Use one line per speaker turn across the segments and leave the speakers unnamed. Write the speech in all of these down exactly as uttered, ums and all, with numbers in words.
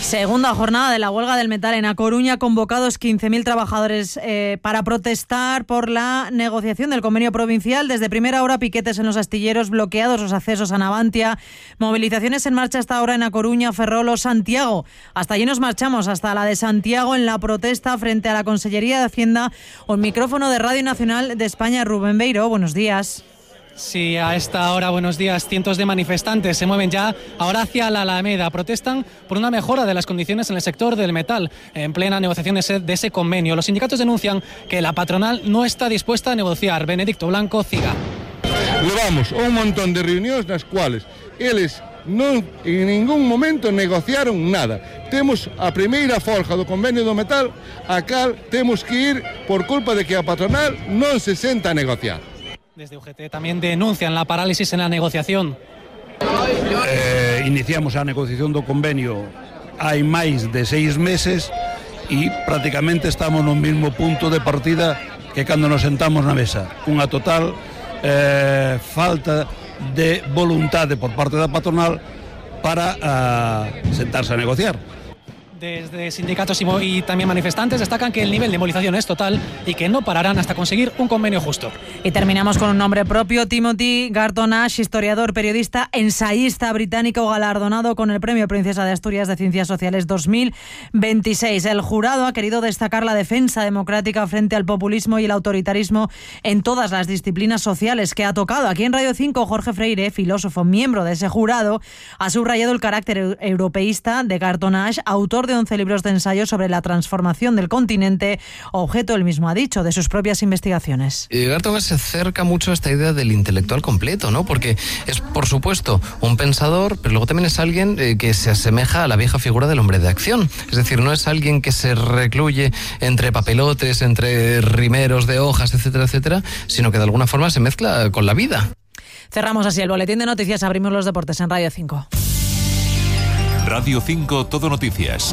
Segunda jornada de la huelga del metal en A Coruña, convocados quince mil trabajadores eh, para protestar por la negociación del convenio provincial. Desde primera hora, piquetes en los astilleros, bloqueados los accesos a Navantia, movilizaciones en marcha hasta ahora en A Coruña, Ferrol o Santiago. Hasta allí nos marchamos, hasta la de Santiago, en la protesta frente a la Consellería de Hacienda. Un micrófono de Radio Nacional de España, Rubén Beiro. Buenos días.
Sí, a esta hora, buenos días. Cientos de manifestantes se mueven ya ahora hacia la Alameda. Protestan por una mejora de las condiciones en el sector del metal, en plena negociación de ese convenio. Los sindicatos denuncian que la patronal no está dispuesta a negociar. Benedicto Blanco, CIGA.
Levamos un montón de reunións nas cuales eles non en ningún momento negociaron nada. Temos a primeira folga do convenio do metal, a cal temos que ir por culpa de que a patronal non se senta a negociar.
Desde U G T tamén denuncian la parálisis en la negociación.
Eh, iniciamos a negociación do convenio hai máis de seis meses e prácticamente estamos no mesmo punto de partida que cando nos sentamos na mesa. Unha total eh, falta de voluntade por parte da patronal para uh, sentarse a negociar.
Desde sindicatos y, y también manifestantes destacan que el nivel de movilización es total y que no pararán hasta conseguir un convenio justo.
Y terminamos con un nombre propio, Timothy Garton Ash, historiador, periodista, ensayista británico, galardonado con el Premio Princesa de Asturias de Ciencias Sociales dos mil veintiséis. El jurado ha querido destacar la defensa democrática frente al populismo y el autoritarismo en todas las disciplinas sociales que ha tocado. Aquí en Radio cinco, Jorge Freire, filósofo, miembro de ese jurado, ha subrayado el carácter europeísta de Garton Ash, autor de once libros de ensayo sobre la transformación del continente, objeto, él mismo ha dicho, de sus propias investigaciones.
Eh, Garton Ash se acerca mucho a esta idea del intelectual completo, ¿no? Porque es, por supuesto, un pensador, pero luego también es alguien eh, que se asemeja a la vieja figura del hombre de acción. Es decir, no es alguien que se recluye entre papelotes, entre rimeros de hojas, etcétera, etcétera, sino que de alguna forma se mezcla con la vida.
Cerramos así el boletín de noticias, abrimos los deportes en Radio cinco.
Radio cinco Todo Noticias.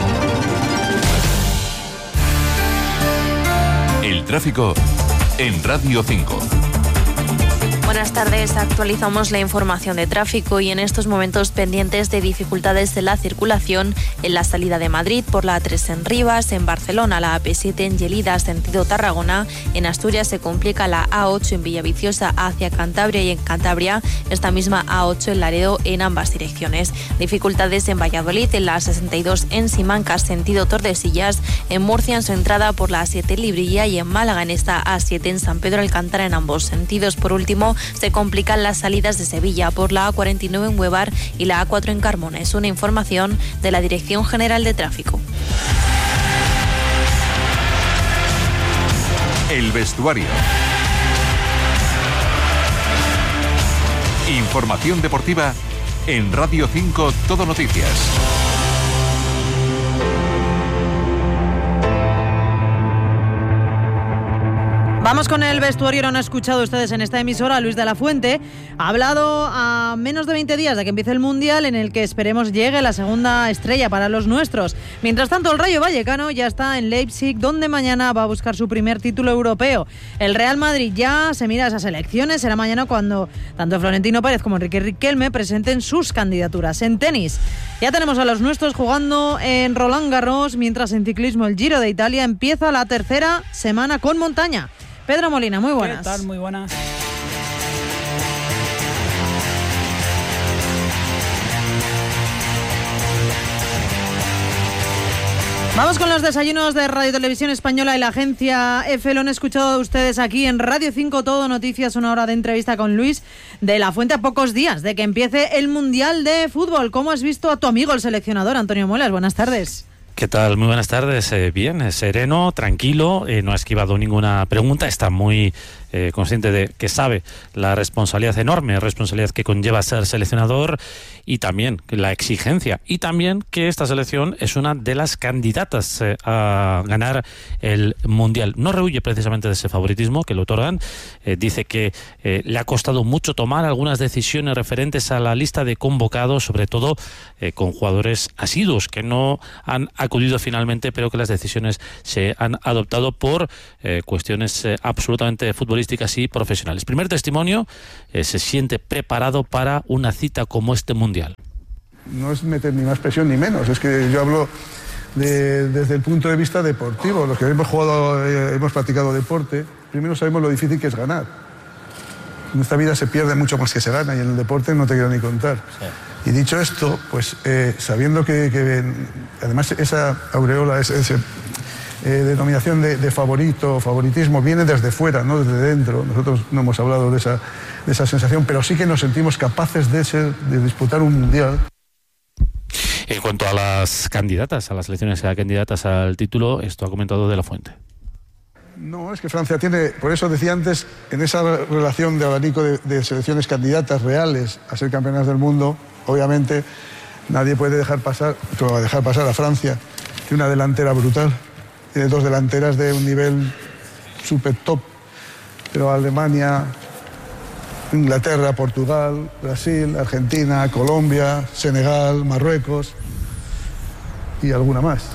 El tráfico en Radio cinco.
Buenas tardes, actualizamos la información de tráfico y en estos momentos pendientes de dificultades de la circulación en la salida de Madrid por la A tres en Rivas, en Barcelona la A P siete en Lleida sentido Tarragona, en Asturias se complica la A ocho en Villaviciosa hacia Cantabria y en Cantabria esta misma A ocho en Laredo en ambas direcciones. Dificultades en Valladolid en la A sesenta y dos en Simancas sentido Tordesillas, en Murcia en su entrada por la A siete en Librilla y en Málaga en esta A siete en San Pedro Alcántara en ambos sentidos. Por último, se complican las salidas de Sevilla por la A cuarenta y nueve en Huevar y la A cuatro en Carmona. Es una información de la Dirección General de Tráfico.
El vestuario. Información deportiva en Radio cinco Todo Noticias.
Vamos con el vestuario. No han escuchado ustedes en esta emisora. Luis de la Fuente ha hablado a menos de veinte días de que empiece el Mundial, en el que esperemos llegue la segunda estrella para los nuestros. Mientras tanto, el Rayo Vallecano ya está en Leipzig, donde mañana va a buscar su primer título europeo. El Real Madrid ya se mira a esas elecciones. Será mañana cuando tanto Florentino Pérez como Enrique Riquelme presenten sus candidaturas. En tenis, ya tenemos a los nuestros jugando en Roland Garros, mientras en ciclismo el Giro de Italia empieza la tercera semana con montaña. Pedro Molina, muy buenas.
¿Qué tal? Muy buenas.
Vamos con los desayunos de Radio Televisión Española y la agencia EFE. Lo han escuchado ustedes aquí en Radio cinco Todo Noticias, una hora de entrevista con Luis de la Fuente a pocos días de que empiece el Mundial de Fútbol. ¿Cómo has visto a tu amigo el seleccionador, Antonio Muelas? Buenas tardes.
¿Qué tal? Muy buenas tardes. Eh, bien, sereno, tranquilo, eh, no ha esquivado ninguna pregunta, está muy eh, consciente de que sabe la responsabilidad enorme, responsabilidad que conlleva ser seleccionador y también la exigencia y también que esta selección es una de las candidatas eh, a ganar el Mundial. No rehuye precisamente de ese favoritismo que le otorgan, eh, dice que eh, le ha costado mucho tomar algunas decisiones referentes a la lista de convocados, sobre todo eh, con jugadores asiduos que no han acudido finalmente, pero que las decisiones se han adoptado por eh, cuestiones eh, absolutamente futbolísticas y profesionales. Primer testimonio, eh, se siente preparado para una cita como este Mundial.
no es meter ni más presión ni menos, es que yo hablo de, desde el punto de vista deportivo. Los que hemos jugado, eh, hemos practicado deporte, primero sabemos lo difícil que es ganar. En esta vida se pierde mucho más que se gana y en el deporte no te quiero ni contar. Sí. Y dicho esto, pues eh, sabiendo que, que además esa aureola, esa, esa eh, denominación de, de favorito, favoritismo, viene desde fuera, no desde dentro. Nosotros no hemos hablado de esa, de esa sensación, pero sí que nos sentimos capaces de, ser, de disputar un mundial.
En cuanto a las candidatas, a las elecciones candidatas al título, esto ha comentado De la Fuente.
No, es que Francia tiene, por eso decía antes, en esa relación de abanico de, de selecciones candidatas reales a ser campeonas del mundo, obviamente nadie puede dejar pasar, dejar pasar a Francia, tiene una delantera brutal, tiene dos delanteras de un nivel súper top, pero Alemania, Inglaterra, Portugal, Brasil, Argentina, Colombia, Senegal, Marruecos y alguna más.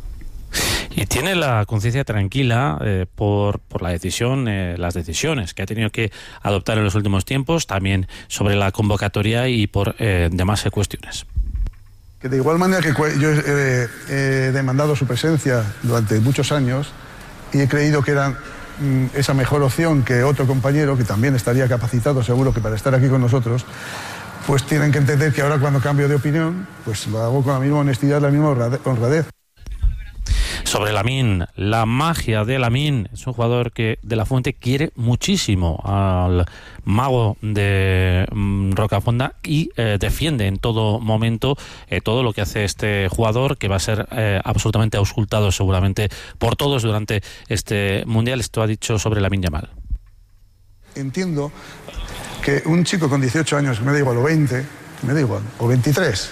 Y tiene la conciencia tranquila eh, por, por la decisión, eh, las decisiones que ha tenido que adoptar en los últimos tiempos, también sobre la convocatoria y por eh, demás cuestiones.
Que de igual manera que yo he, he demandado su presencia durante muchos años y he creído que era mm, esa mejor opción que otro compañero, que también estaría capacitado seguro que para estar aquí con nosotros, pues tienen que entender que ahora cuando cambio de opinión, pues lo hago con la misma honestidad, la misma honradez.
Sobre Lamine, la magia de Lamine, es un jugador que De la Fuente quiere muchísimo al mago de mm, Rocafonda y eh, defiende en todo momento eh, todo lo que hace este jugador, que va a ser eh, absolutamente auscultado seguramente por todos durante este Mundial. Esto ha dicho sobre Lamine Yamal.
Entiendo que un chico con dieciocho años, me da igual, o veinte, me da igual, o veintitrés,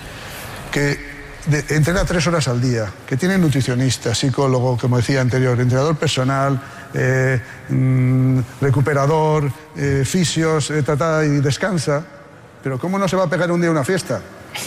que De, entrena tres horas al día, que tiene nutricionista, psicólogo, como decía anterior, entrenador personal, eh, mmm, recuperador, eh, fisios, eh, tata, y descansa. Pero ¿cómo no se va a pegar un día una fiesta?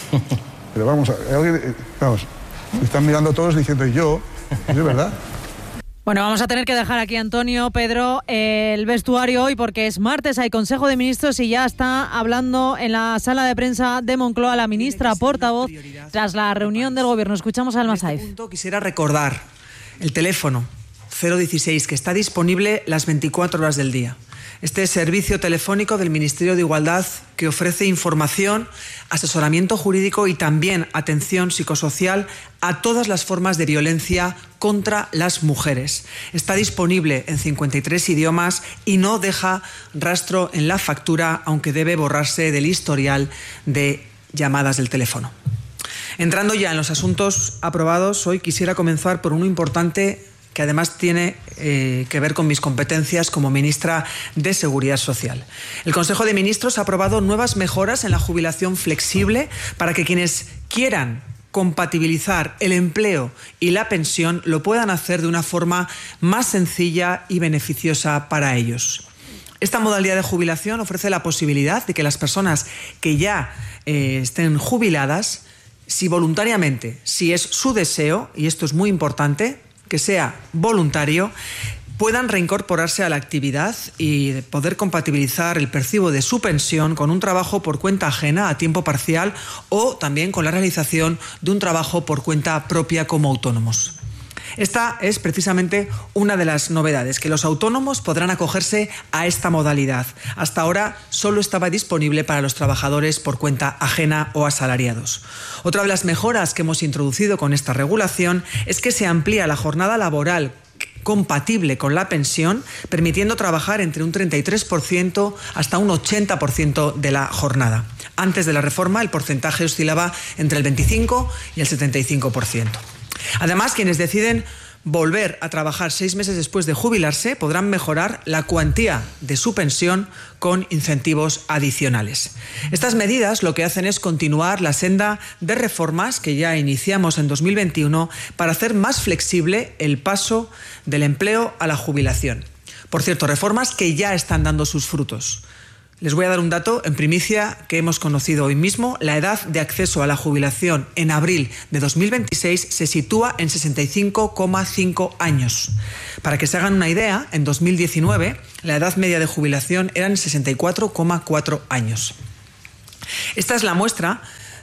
Pero vamos, a, alguien, vamos, me están mirando todos diciendo, ¿y yo? ¿Es verdad?
Bueno, vamos a tener que dejar aquí, Antonio, Pedro, el vestuario hoy porque es martes, hay Consejo de Ministros y ya está hablando en la sala de prensa de Moncloa la ministra portavoz tras la reunión del Gobierno. Escuchamos a Alma Saiz.
En este punto quisiera recordar el teléfono cero dieciséis que está disponible las veinticuatro horas del día. Este servicio telefónico del Ministerio de Igualdad que ofrece información, asesoramiento jurídico y también atención psicosocial a todas las formas de violencia contra las mujeres. Está disponible en cincuenta y tres idiomas y no deja rastro en la factura, aunque debe borrarse del historial de llamadas del teléfono. Entrando ya en los asuntos aprobados, hoy quisiera comenzar por uno importante que además tiene eh, que ver con mis competencias como ministra de Seguridad Social. El Consejo de Ministros ha aprobado nuevas mejoras en la jubilación flexible para que quienes quieran compatibilizar el empleo y la pensión lo puedan hacer de una forma más sencilla y beneficiosa para ellos. Esta modalidad de jubilación ofrece la posibilidad de que las personas que ya eh, estén jubiladas, si voluntariamente, si es su deseo, y esto es muy importante, que sea voluntario, puedan reincorporarse a la actividad y poder compatibilizar el percibo de su pensión con un trabajo por cuenta ajena a tiempo parcial o también con la realización de un trabajo por cuenta propia como autónomos. Esta es precisamente una de las novedades, que los autónomos podrán acogerse a esta modalidad. Hasta ahora solo estaba disponible para los trabajadores por cuenta ajena o asalariados. Otra de las mejoras que hemos introducido con esta regulación es que se amplía la jornada laboral compatible con la pensión, permitiendo trabajar entre un treinta y tres por ciento hasta un ochenta por ciento de la jornada. Antes de la reforma, el porcentaje oscilaba entre el veinticinco y el setenta y cinco por ciento. Además, quienes deciden volver a trabajar seis meses después de jubilarse podrán mejorar la cuantía de su pensión con incentivos adicionales. Estas medidas lo que hacen es continuar la senda de reformas que ya iniciamos en dos mil veintiuno para hacer más flexible el paso del empleo a la jubilación. Por cierto, reformas que ya están dando sus frutos. Les voy a dar un dato en primicia que hemos conocido hoy mismo. La edad de acceso a la jubilación en abril de dos mil veintiséis se sitúa en sesenta y cinco coma cinco años. Para que se hagan una idea, en dos mil diecinueve la edad media de jubilación eran sesenta y cuatro coma cuatro años. Esta es la muestra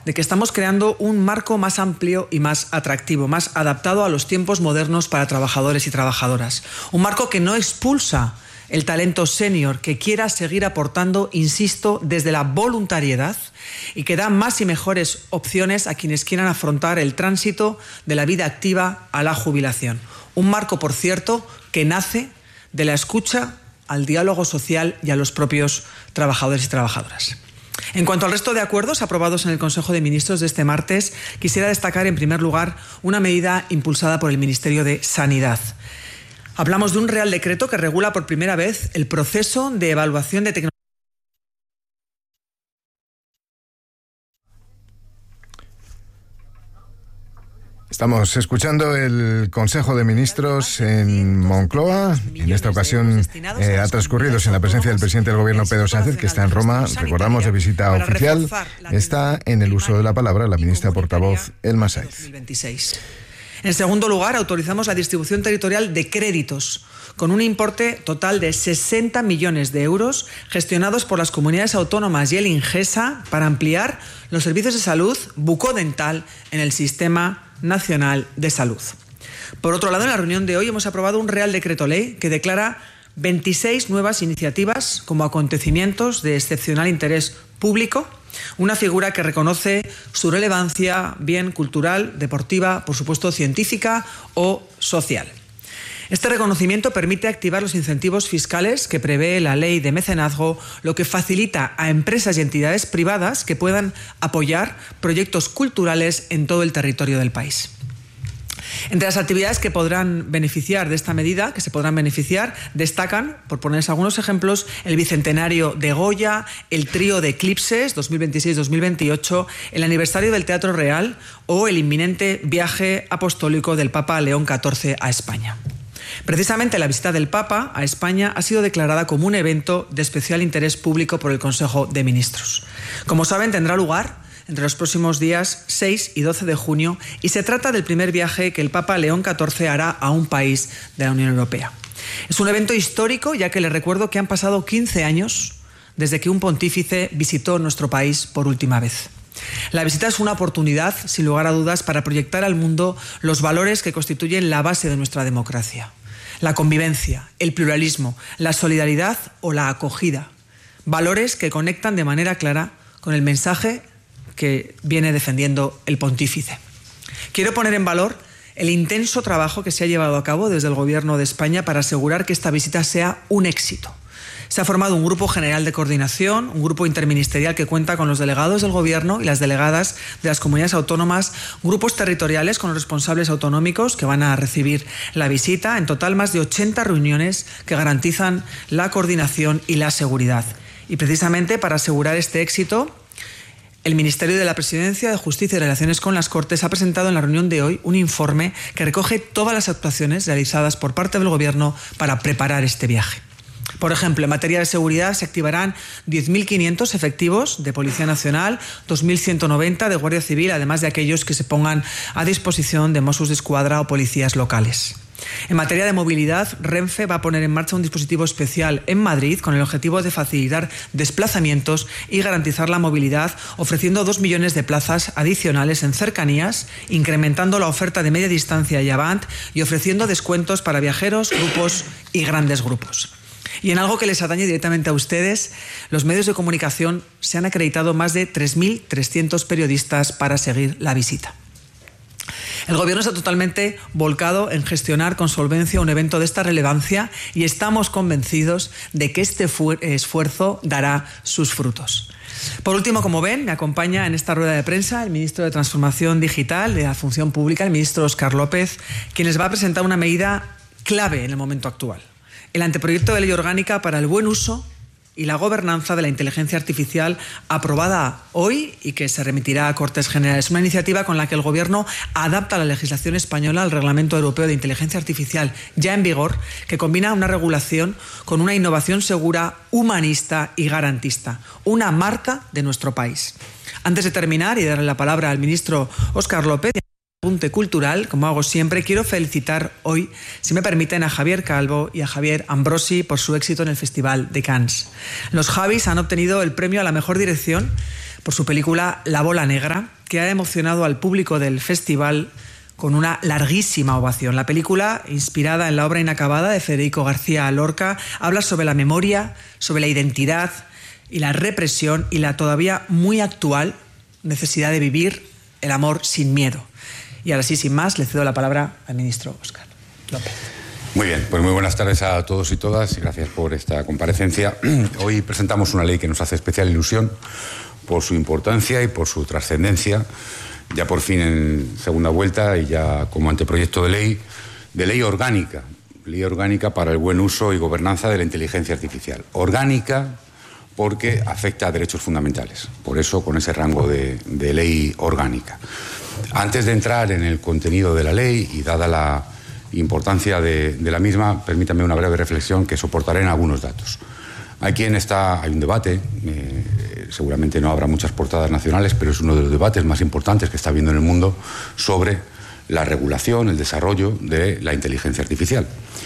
de que estamos creando un marco más amplio y más atractivo, más adaptado a los tiempos modernos para trabajadores y trabajadoras. Un marco que no expulsa el talento senior, que quiera seguir aportando, insisto, desde la voluntariedad y que da más y mejores opciones a quienes quieran afrontar el tránsito de la vida activa a la jubilación. Un marco, por cierto, que nace de la escucha al diálogo social y a los propios trabajadores y trabajadoras. En cuanto al resto de acuerdos aprobados en el Consejo de Ministros de este martes, quisiera destacar en primer lugar una medida impulsada por el Ministerio de Sanidad. Hablamos de un Real Decreto que regula por primera vez el proceso de evaluación de tecnología.
Estamos escuchando el Consejo de Ministros en Moncloa. En esta ocasión eh, ha transcurrido sin la presencia del presidente del Gobierno, Pedro Sánchez, que está en Roma, recordamos, de visita oficial. Está en el uso de la palabra la ministra portavoz, Elma Sáiz.
En segundo lugar, autorizamos la distribución territorial de créditos con un importe total de sesenta millones de euros gestionados por las comunidades autónomas y el Ingesa para ampliar los servicios de salud bucodental en el Sistema Nacional de Salud. Por otro lado, en la reunión de hoy hemos aprobado un Real Decreto Ley que declara veintiséis nuevas iniciativas como acontecimientos de excepcional interés público, una figura que reconoce su relevancia bien cultural, deportiva, por supuesto científica o social. Este reconocimiento permite activar los incentivos fiscales que prevé la ley de mecenazgo, lo que facilita a empresas y entidades privadas que puedan apoyar proyectos culturales en todo el territorio del país. Entre las actividades que podrán beneficiar de esta medida, que se podrán beneficiar, destacan, por ponerles algunos ejemplos, el Bicentenario de Goya, el Trío de Eclipses dos mil veintiséis dos mil veintiocho, el aniversario del Teatro Real o el inminente viaje apostólico del Papa León catorce a España. Precisamente la visita del Papa a España ha sido declarada como un evento de especial interés público por el Consejo de Ministros. Como saben, tendrá lugar entre los próximos días seis y doce de junio y se trata del primer viaje que el Papa León catorce hará a un país de la Unión Europea. Es un evento histórico, ya que les recuerdo que han pasado quince años desde que un pontífice visitó nuestro país por última vez. La visita es una oportunidad, sin lugar a dudas, para proyectar al mundo los valores que constituyen la base de nuestra democracia: la convivencia, el pluralismo, la solidaridad o la acogida. Valores que conectan de manera clara con el mensaje que viene defendiendo el pontífice. Quiero poner en valor el intenso trabajo que se ha llevado a cabo desde el Gobierno de España para asegurar que esta visita sea un éxito. Se ha formado un grupo general de coordinación, un grupo interministerial que cuenta con los delegados del Gobierno y las delegadas de las comunidades autónomas, grupos territoriales con los responsables autonómicos que van a recibir la visita. En total, más de ochenta reuniones que garantizan la coordinación y la seguridad. Y precisamente para asegurar este éxito, el Ministerio de la Presidencia, de Justicia y Relaciones con las Cortes ha presentado en la reunión de hoy un informe que recoge todas las actuaciones realizadas por parte del Gobierno para preparar este viaje. Por ejemplo, en materia de seguridad se activarán diez mil quinientos efectivos de Policía Nacional, dos mil ciento noventa de Guardia Civil, además de aquellos que se pongan a disposición de Mossos d'Esquadra o policías locales. En materia de movilidad, Renfe va a poner en marcha un dispositivo especial en Madrid con el objetivo de facilitar desplazamientos y garantizar la movilidad, ofreciendo dos millones de plazas adicionales en cercanías, incrementando la oferta de media distancia y Avant y ofreciendo descuentos para viajeros, grupos y grandes grupos. Y en algo que les atañe directamente a ustedes, los medios de comunicación se han acreditado más de tres mil trescientos periodistas para seguir la visita. El Gobierno está totalmente volcado en gestionar con solvencia un evento de esta relevancia y estamos convencidos de que este esfuerzo dará sus frutos. Por último, como ven, me acompaña en esta rueda de prensa el ministro de Transformación Digital de la Función Pública, el ministro Óscar López, quien les va a presentar una medida clave en el momento actual: el anteproyecto de ley orgánica para el buen uso y la gobernanza de la inteligencia artificial, aprobada hoy y que se remitirá a Cortes Generales. Una iniciativa con la que el Gobierno adapta la legislación española al Reglamento Europeo de Inteligencia Artificial ya en vigor, que combina una regulación con una innovación segura, humanista y garantista, una marca de nuestro país. Antes de terminar y darle la palabra al ministro Óscar López, apunte cultural, como hago siempre, quiero felicitar hoy, si me permiten, a Javier Calvo y a Javier Ambrosi por su éxito en el Festival de Cannes. Los Javis han obtenido el premio a la mejor dirección por su película La bola negra, que ha emocionado al público del festival con una larguísima ovación. La película, inspirada en la obra inacabada de Federico García Lorca, habla sobre la memoria, sobre la identidad y la represión y la todavía muy actual necesidad de vivir el amor sin miedo. Y ahora sí, sin más, le cedo la palabra al ministro Óscar López.
Muy bien, pues muy buenas tardes a todos y todas y gracias por esta comparecencia. Hoy presentamos una ley que nos hace especial ilusión por su importancia y por su trascendencia, ya por fin en segunda vuelta y ya como anteproyecto de ley, de ley orgánica, ley orgánica para el buen uso y gobernanza de la inteligencia artificial. Orgánica porque afecta a derechos fundamentales, por eso con ese rango de, de ley orgánica. Antes de entrar en el contenido de la ley y dada la importancia de, de la misma, permítanme una breve reflexión que soportaré en algunos datos. Hay quien está, hay un debate, eh, seguramente no habrá muchas portadas nacionales, pero es uno de los debates más importantes que está habiendo en el mundo sobre la regulación, el desarrollo de la inteligencia artificial.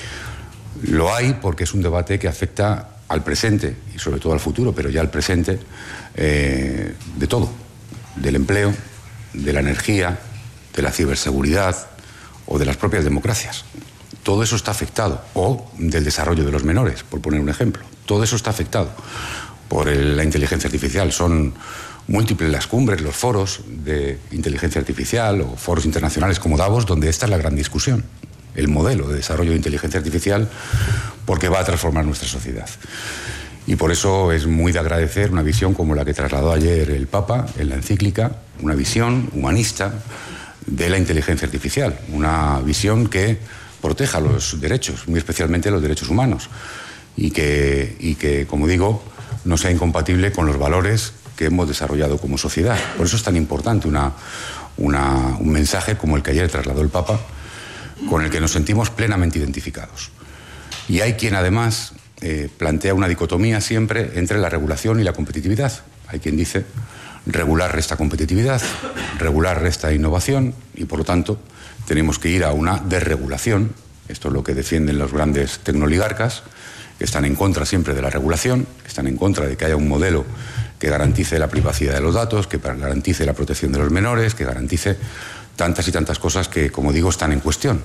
Lo hay porque es un debate que afecta al presente y sobre todo al futuro, pero ya al presente eh, de todo, del empleo, de la energía, de la ciberseguridad o de las propias democracias. Todo eso está afectado, o del desarrollo de los menores, por poner un ejemplo. Todo eso está afectado por el, la inteligencia artificial. Son múltiples las cumbres, los foros de inteligencia artificial o foros internacionales como Davos, donde esta es la gran discusión, el modelo de desarrollo de inteligencia artificial, porque va a transformar nuestra sociedad. Y por eso es muy de agradecer una visión como la que trasladó ayer el Papa en la encíclica, una visión humanista de la inteligencia artificial, una visión que proteja los derechos, muy especialmente los derechos humanos, y que, y que, como digo, no sea incompatible con los valores que hemos desarrollado como sociedad. Por eso es tan importante una, una, un mensaje como el que ayer trasladó el Papa, con el que nos sentimos plenamente identificados. Y hay quien además eh, plantea una dicotomía siempre entre la regulación y la competitividad. Hay quien dice regular resta competitividad, regular resta innovación y por lo tanto tenemos que ir a una desregulación. Esto es lo que defienden los grandes tecnoligarcas, que están en contra siempre de la regulación, están en contra de que haya un modelo que garantice la privacidad de los datos, que garantice la protección de los menores, que garantice tantas y tantas cosas que, como digo, están en cuestión.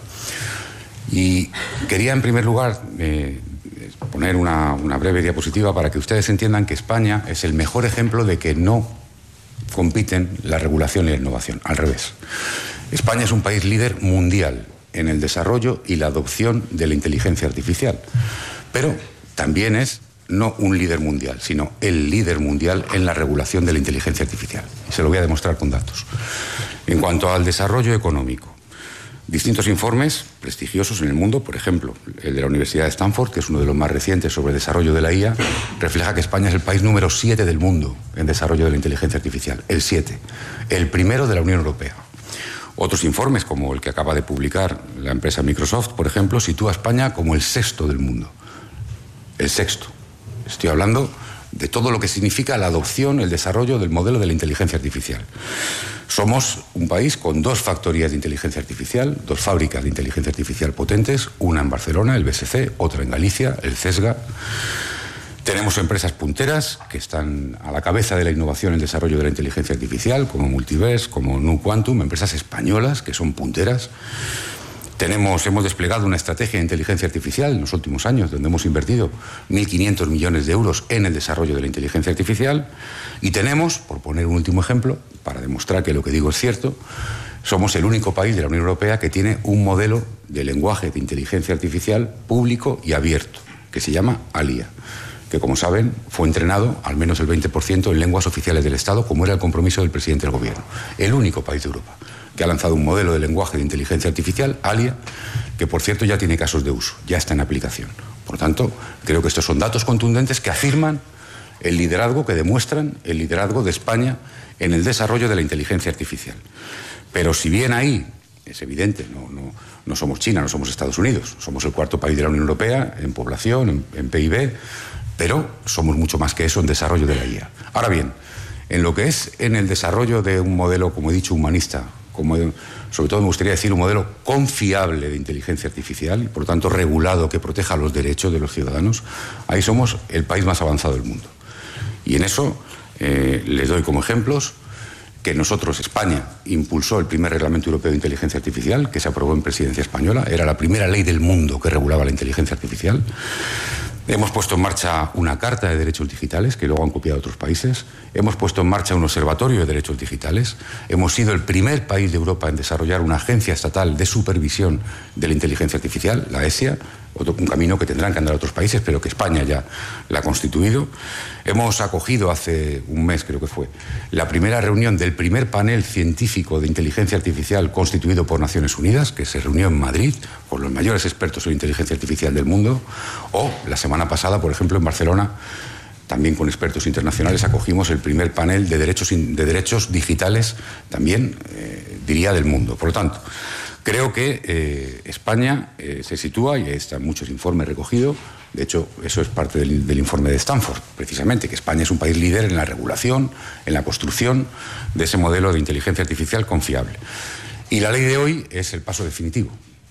Y quería, en primer lugar, eh, poner una, una breve diapositiva para que ustedes entiendan que España es el mejor ejemplo de que no compiten la regulación y la innovación. Al revés. España es un país líder mundial en el desarrollo y la adopción de la inteligencia artificial. Pero también es no un líder mundial, sino el líder mundial en la regulación de la inteligencia artificial. Y se lo voy a demostrar con datos. En cuanto al desarrollo económico, distintos informes prestigiosos en el mundo, por ejemplo, el de la Universidad de Stanford, que es uno de los más recientes sobre el desarrollo de la I A, refleja que España es el país número siete del mundo en desarrollo de la inteligencia artificial. El siete. El primero de la Unión Europea. Otros informes, como el que acaba de publicar la empresa Microsoft, por ejemplo, sitúa a España como el sexto del mundo. El sexto. Estoy hablando de todo lo que significa la adopción, el desarrollo del modelo de la inteligencia artificial. Somos un país con dos factorías de inteligencia artificial, dos fábricas de inteligencia artificial potentes, una en Barcelona, el B S C, otra en Galicia, el CESGA. Tenemos empresas punteras que están a la cabeza de la innovación y el desarrollo de la inteligencia artificial, como Multiverse, como NuQuantum, empresas españolas que son punteras. Tenemos, hemos desplegado una estrategia de inteligencia artificial en los últimos años, donde hemos invertido mil quinientos millones de euros en el desarrollo de la inteligencia artificial. Y tenemos, por poner un último ejemplo, para demostrar que lo que digo es cierto, somos el único país de la Unión Europea que tiene un modelo de lenguaje de inteligencia artificial público y abierto, que se llama ALIA, que, como saben, fue entrenado al menos el veinte por ciento en lenguas oficiales del Estado, como era el compromiso del presidente del Gobierno. El único país de Europa que ha lanzado un modelo de lenguaje de inteligencia artificial, ALIA, que, por cierto, ya tiene casos de uso, ya está en aplicación. Por tanto, creo que estos son datos contundentes que afirman el liderazgo, que demuestran el liderazgo de España en el desarrollo de la inteligencia artificial. Pero si bien ahí, es evidente, no, no, no somos China, no somos Estados Unidos, somos el cuarto país de la Unión Europea en población, en, en P I B, pero somos mucho más que eso en desarrollo de la I A. Ahora bien, en lo que es en el desarrollo de un modelo, como he dicho, humanista, como, sobre todo me gustaría decir un modelo confiable de inteligencia artificial y por lo tanto regulado, que proteja los derechos de los ciudadanos, ahí somos el país más avanzado del mundo. Y en eso Eh, les doy como ejemplos que nosotros, España, impulsó el primer Reglamento Europeo de Inteligencia Artificial, que se aprobó en presidencia española. Era la primera ley del mundo que regulaba la inteligencia artificial. Hemos puesto en marcha una Carta de Derechos Digitales, que luego han copiado otros países. Hemos puesto en marcha un Observatorio de Derechos Digitales. Hemos sido el primer país de Europa en desarrollar una agencia estatal de supervisión de la inteligencia artificial, la ESIA, otro, un camino que tendrán que andar otros países, pero que España ya la ha constituido. Hemos acogido hace un mes, creo que fue, la primera reunión del primer panel científico de inteligencia artificial constituido por Naciones Unidas, que se reunió en Madrid con los mayores expertos en inteligencia artificial del mundo. O la semana pasada, por ejemplo, en Barcelona, también con expertos internacionales, acogimos el primer panel de derechos, de derechos digitales, también, eh, diría, del mundo. Por lo tanto, creo que eh, España eh, se sitúa, y ahí están muchos informes recogidos. De hecho, eso es parte del, del informe de Stanford, precisamente, que España es un país líder en la regulación, en la construcción de ese modelo de inteligencia artificial confiable. Y la ley de hoy es el paso definitivo.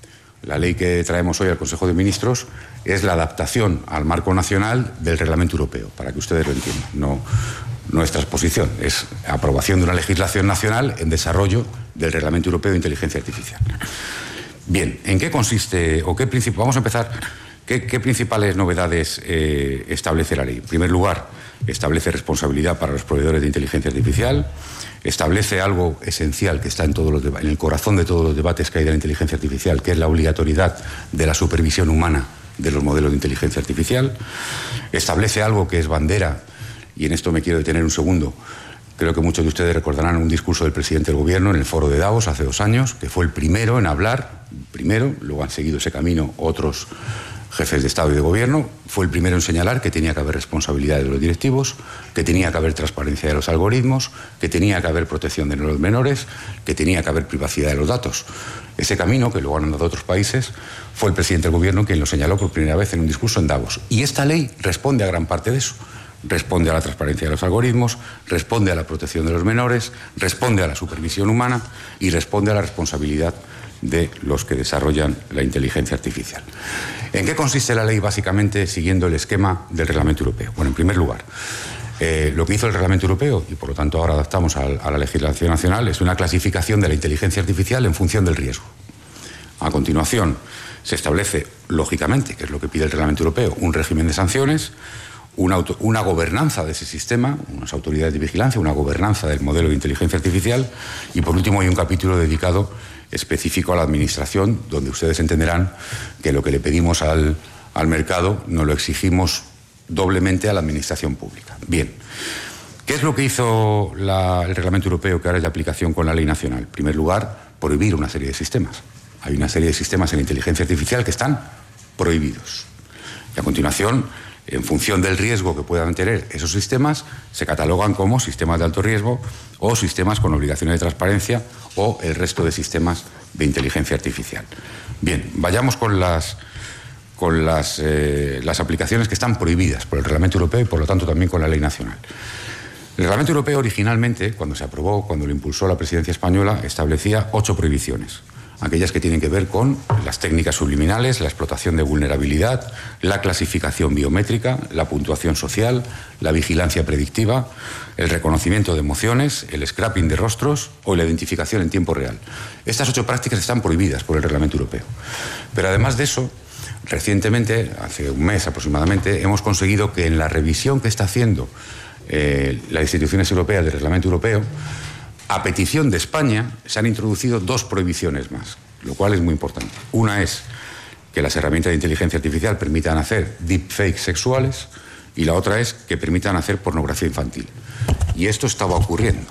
La ley que traemos hoy al Consejo de Ministros es la adaptación al marco nacional del Reglamento Europeo, para que ustedes lo entiendan. No, nuestra exposición es aprobación de una legislación nacional en desarrollo del Reglamento Europeo de Inteligencia Artificial. Bien, ¿en qué consiste o qué principio? Vamos a empezar. ¿Qué, qué principales novedades eh, establece la ley? En primer lugar, establece responsabilidad para los proveedores de inteligencia artificial. Establece algo esencial que está en, todos los en el corazón de todos los debates que hay de la inteligencia artificial, que es la obligatoriedad de la supervisión humana de los modelos de inteligencia artificial. Establece algo que es bandera, y en esto me quiero detener un segundo. Creo que muchos de ustedes recordarán un discurso del presidente del Gobierno en el Foro de Davos hace dos años, que fue el primero en hablar, primero, luego han seguido ese camino otros jefes de Estado y de Gobierno. Fue el primero en señalar que tenía que haber responsabilidad de los directivos, que tenía que haber transparencia de los algoritmos, que tenía que haber protección de los menores, que tenía que haber privacidad de los datos. Ese camino, que luego han andado otros países, fue el presidente del Gobierno quien lo señaló por primera vez en un discurso en Davos. Y esta ley responde a gran parte de eso. Responde a la transparencia de los algoritmos, responde a la protección de los menores, responde a la supervisión humana y responde a la responsabilidad de los que desarrollan la inteligencia artificial. ¿En qué consiste la ley? Básicamente siguiendo el esquema del Reglamento Europeo. Bueno, en primer lugar, eh, lo que hizo el Reglamento Europeo, y por lo tanto ahora adaptamos a, a la legislación nacional, es una clasificación de la inteligencia artificial en función del riesgo. A continuación, se establece, lógicamente, que es lo que pide el Reglamento Europeo, un régimen de sanciones, una, auto, una gobernanza de ese sistema, unas autoridades de vigilancia, una gobernanza del modelo de inteligencia artificial, y por último hay un capítulo dedicado específico a la administración, donde ustedes entenderán que lo que le pedimos al, al mercado nos lo exigimos doblemente a la administración pública. Bien, ¿qué es lo que hizo la, el Reglamento Europeo que ahora es de aplicación con la ley nacional? En primer lugar, prohibir una serie de sistemas. Hay una serie de sistemas en inteligencia artificial que están prohibidos. Y a continuación, en función del riesgo que puedan tener esos sistemas, se catalogan como sistemas de alto riesgo o sistemas con obligaciones de transparencia o el resto de sistemas de inteligencia artificial. Bien, vayamos con las, con las, eh, las aplicaciones que están prohibidas por el Reglamento Europeo y por lo tanto también con la ley nacional. El Reglamento Europeo originalmente, cuando se aprobó, cuando lo impulsó la presidencia española, establecía ocho prohibiciones. Aquellas que tienen que ver con las técnicas subliminales, la explotación de vulnerabilidad, la clasificación biométrica, la puntuación social, la vigilancia predictiva, el reconocimiento de emociones, el scrapping de rostros o la identificación en tiempo real. Estas ocho prácticas están prohibidas por el Reglamento Europeo. Pero además de eso, recientemente, hace un mes aproximadamente, hemos conseguido que en la revisión que está haciendo eh, las instituciones europeas del Reglamento Europeo, a petición de España, se han introducido dos prohibiciones más, lo cual es muy importante. Una es que las herramientas de inteligencia artificial permitan hacer deepfakes sexuales y la otra es que permitan hacer pornografía infantil. Y esto estaba ocurriendo.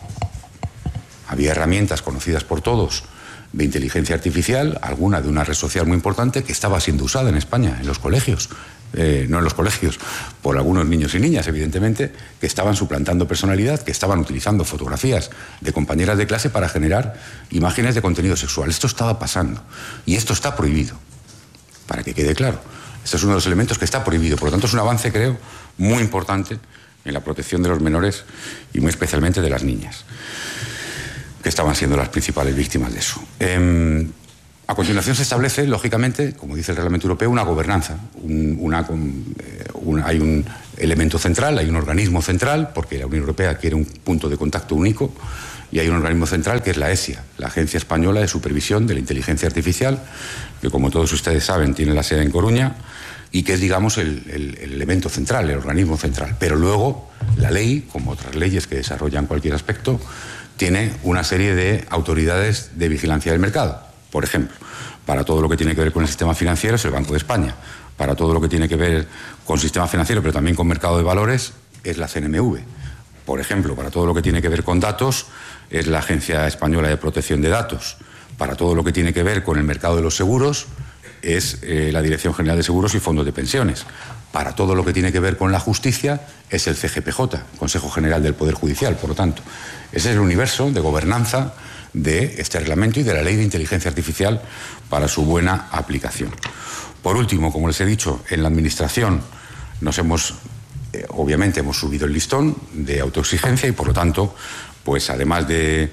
Había herramientas conocidas por todos de inteligencia artificial, alguna de una red social muy importante, que estaba siendo usada en España, en los colegios. Eh, no en los colegios, por algunos niños y niñas, evidentemente, que estaban suplantando personalidad, que estaban utilizando fotografías de compañeras de clase para generar imágenes de contenido sexual. Esto estaba pasando y esto está prohibido, para que quede claro. Este es uno de los elementos que está prohibido. Por lo tanto, es un avance, creo, muy importante en la protección de los menores y muy especialmente de las niñas, que estaban siendo las principales víctimas de eso. Eh, A continuación se establece, lógicamente, como dice el Reglamento Europeo, una gobernanza. Un, una, un, hay un elemento central, hay un organismo central, porque la Unión Europea quiere un punto de contacto único, y hay un organismo central que es la ESIA, la Agencia Española de Supervisión de la Inteligencia Artificial, que como todos ustedes saben tiene la sede en Coruña, y que es, digamos, el, el, el elemento central, el organismo central. Pero luego la ley, como otras leyes que desarrollan cualquier aspecto, tiene una serie de autoridades de vigilancia del mercado. Por ejemplo, para todo lo que tiene que ver con el sistema financiero es el Banco de España. Para todo lo que tiene que ver con sistema financiero, pero también con mercado de valores, es la C N M V. Por ejemplo, para todo lo que tiene que ver con datos, es la Agencia Española de Protección de Datos. Para todo lo que tiene que ver con el mercado de los seguros, es eh, la Dirección General de Seguros y Fondos de Pensiones. Para todo lo que tiene que ver con la justicia, es el C G P J, Consejo General del Poder Judicial. Por lo tanto, ese es el universo de gobernanza de este reglamento y de la Ley de Inteligencia Artificial para su buena aplicación. Por último, como les he dicho, en la Administración nos hemos, eh, obviamente, hemos subido el listón de autoexigencia y, por lo tanto, pues además de,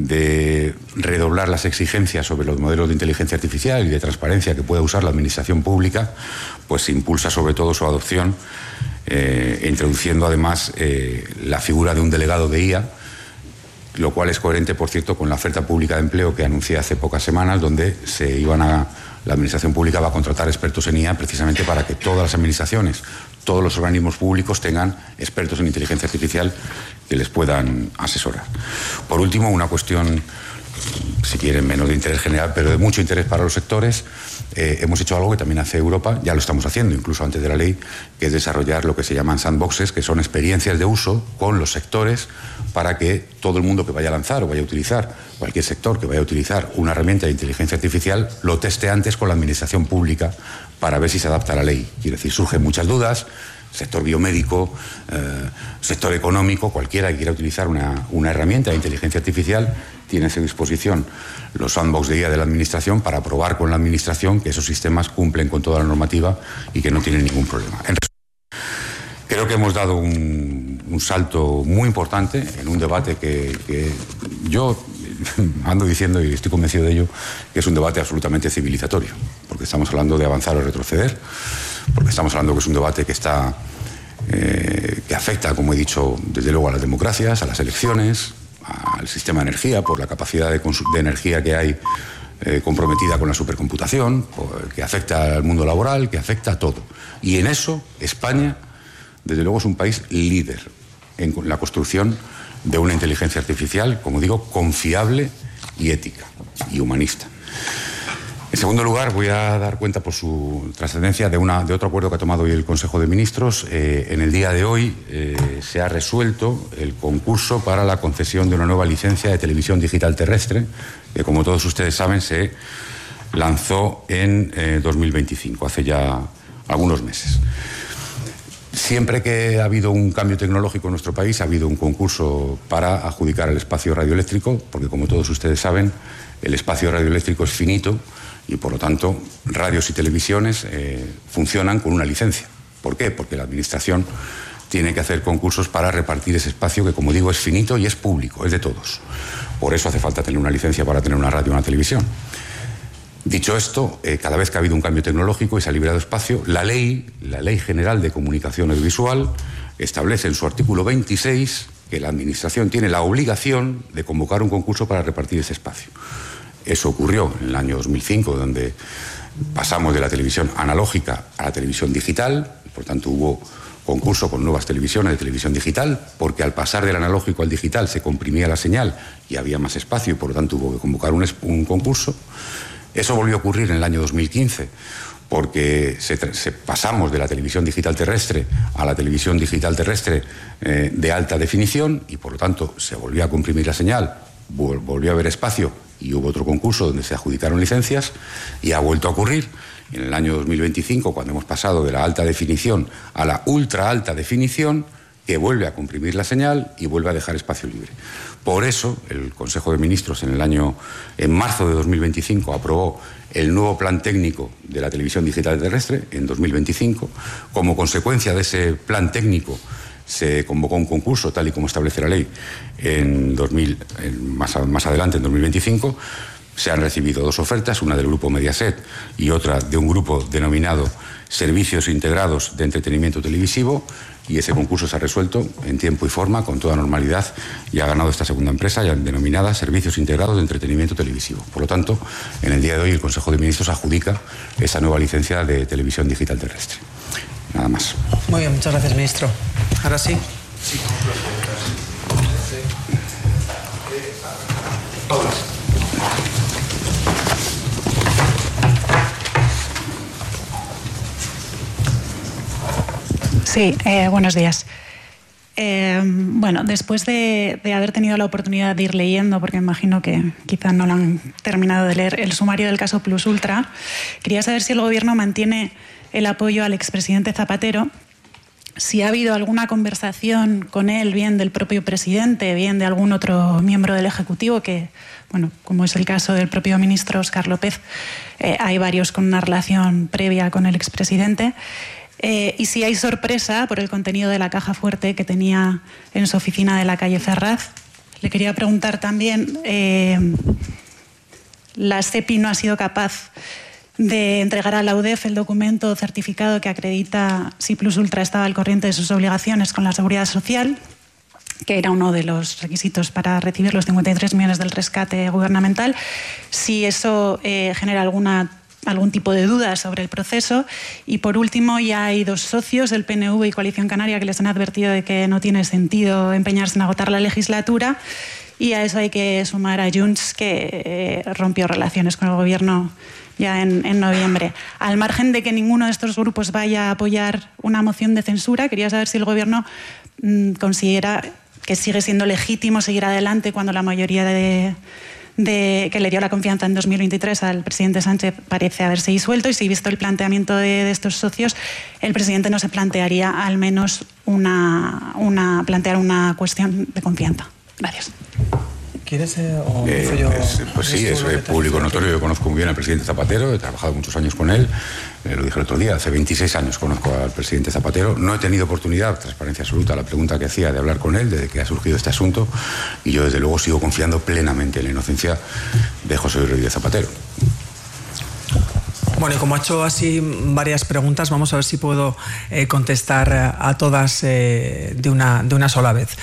de redoblar las exigencias sobre los modelos de inteligencia artificial y de transparencia que pueda usar la Administración Pública, pues se impulsa sobre todo su adopción, eh, introduciendo además eh, la figura de un delegado de I A, lo cual es coherente, por cierto, con la oferta pública de empleo que anuncié hace pocas semanas, donde se iban a, la Administración Pública va a contratar expertos en I A precisamente para que todas las administraciones, todos los organismos públicos tengan expertos en inteligencia artificial que les puedan asesorar. Por último, una cuestión, si quieren, menos de interés general, pero de mucho interés para los sectores. Eh, hemos hecho algo que también hace Europa, ya lo estamos haciendo, incluso antes de la ley, que es desarrollar lo que se llaman sandboxes, que son experiencias de uso con los sectores para que todo el mundo que vaya a lanzar o vaya a utilizar, cualquier sector que vaya a utilizar una herramienta de inteligencia artificial, lo teste antes con la administración pública para ver si se adapta a la ley. Quiero decir, surgen muchas dudas. Sector biomédico, eh, sector económico, cualquiera que quiera utilizar una, una herramienta de inteligencia artificial tiene a su disposición los sandbox de I A de la Administración para probar con la Administración que esos sistemas cumplen con toda la normativa y que no tienen ningún problema. En resumen, creo que hemos dado un, un salto muy importante en un debate que, que yo ando diciendo, y estoy convencido de ello, que es un debate absolutamente civilizatorio, porque estamos hablando de avanzar o retroceder, porque estamos hablando que es un debate que está eh, que afecta, como he dicho, desde luego a las democracias, a las elecciones, al sistema de energía, por la capacidad de, de energía que hay eh, comprometida con la supercomputación, por, que afecta al mundo laboral, que afecta a todo. Y en eso España, desde luego, es un país líder en la construcción de una inteligencia artificial, como digo, confiable y ética y humanista. En segundo lugar, voy a dar cuenta por su trascendencia de, una, de otro acuerdo que ha tomado hoy el Consejo de Ministros. Eh, en el día de hoy eh, se ha resuelto el concurso para la concesión de una nueva licencia de televisión digital terrestre, que, como todos ustedes saben, se lanzó en eh, dos mil veinticinco, hace ya algunos meses. Siempre que ha habido un cambio tecnológico en nuestro país, ha habido un concurso para adjudicar el espacio radioeléctrico, porque, como todos ustedes saben, el espacio radioeléctrico es finito y, por lo tanto, radios y televisiones eh, funcionan con una licencia. ¿Por qué? Porque la Administración tiene que hacer concursos para repartir ese espacio que, como digo, es finito y es público, es de todos. Por eso hace falta tener una licencia para tener una radio o una televisión. Dicho esto, eh, cada vez que ha habido un cambio tecnológico y se ha liberado espacio, la ley, la Ley General de Comunicación Audiovisual, establece en su artículo veintiséis que la Administración tiene la obligación de convocar un concurso para repartir ese espacio. Eso ocurrió en el año dos mil cinco, donde pasamos de la televisión analógica a la televisión digital, por tanto hubo concurso con nuevas televisiones de televisión digital, porque al pasar del analógico al digital se comprimía la señal y había más espacio y, por lo tanto, hubo que convocar un, un concurso. Eso volvió a ocurrir en el año dos mil quince, porque se, se pasamos de la televisión digital terrestre a la televisión digital terrestre eh, de alta definición y, por lo tanto, se volvió a comprimir la señal, volvió a haber espacio y hubo otro concurso donde se adjudicaron licencias y ha vuelto a ocurrir en el año dos mil veinticinco, cuando hemos pasado de la alta definición a la ultra alta definición, que vuelve a comprimir la señal y vuelve a dejar espacio libre. Por eso, el Consejo de Ministros en el año, en marzo de dos mil veinticinco, aprobó el nuevo plan técnico de la televisión digital terrestre en dos mil veinticinco. Como consecuencia de ese plan técnico, se convocó un concurso, tal y como establece la ley, en dos mil, en más, más adelante, en dos mil veinticinco, Se han recibido dos ofertas, una del grupo Mediaset y otra de un grupo denominado Servicios Integrados de Entretenimiento Televisivo, y ese concurso se ha resuelto en tiempo y forma, con toda normalidad, y ha ganado esta segunda empresa ya denominada Servicios Integrados de Entretenimiento Televisivo. Por lo tanto, en el día de hoy el Consejo de Ministros adjudica esa nueva licencia de televisión digital terrestre. Nada más.
Muy bien, muchas gracias, ministro. Ahora sí.
Sí, eh, buenos días. Eh, bueno, después de, de haber tenido la oportunidad de ir leyendo, porque me imagino que quizá no lo han terminado de leer, el sumario del caso Plus Ultra, quería saber si el Gobierno mantiene el apoyo al expresidente Zapatero, si ha habido alguna conversación con él, bien del propio presidente, bien de algún otro miembro del Ejecutivo, que, bueno, como es el caso del propio ministro Óscar López, eh, hay varios con una relación previa con el expresidente. Eh, y si hay sorpresa por el contenido de la caja fuerte que tenía en su oficina de la calle Ferraz. Le quería preguntar también, eh, la SEPI no ha sido capaz de entregar a la U D E F el documento certificado que acredita si Plus Ultra estaba al corriente de sus obligaciones con la Seguridad Social, que era uno de los requisitos para recibir los cincuenta y tres millones del rescate gubernamental. Si eso eh, genera alguna algún tipo de dudas sobre el proceso. Y por último, ya hay dos socios del P N V y Coalición Canaria que les han advertido de que no tiene sentido empeñarse en agotar la legislatura, y a eso hay que sumar a Junts, que eh, rompió relaciones con el Gobierno ya en, en noviembre. Al margen de que ninguno de estos grupos vaya a apoyar una moción de censura, quería saber si el Gobierno mmm, considera que sigue siendo legítimo seguir adelante cuando la mayoría de De, que le dio la confianza en dos mil veintitrés al presidente Sánchez parece haberse disuelto, y si visto el planteamiento de, de estos socios, el presidente no se plantearía al menos una, una, plantear una cuestión de confianza. Gracias.
¿Quieres eh, o
eh,
yo?
Es, pues sí, es público notorio. Yo conozco muy bien al presidente Zapatero, he trabajado muchos años con él. Eh, lo dije el otro día, hace veintiséis años conozco al presidente Zapatero. No he tenido oportunidad, transparencia absoluta, la pregunta que hacía, de hablar con él desde que ha surgido este asunto, y yo desde luego sigo confiando plenamente en la inocencia de José Luis Rodríguez Zapatero.
Bueno, y como ha hecho así varias preguntas, vamos a ver si puedo eh, contestar a todas eh, de, una, de una sola vez.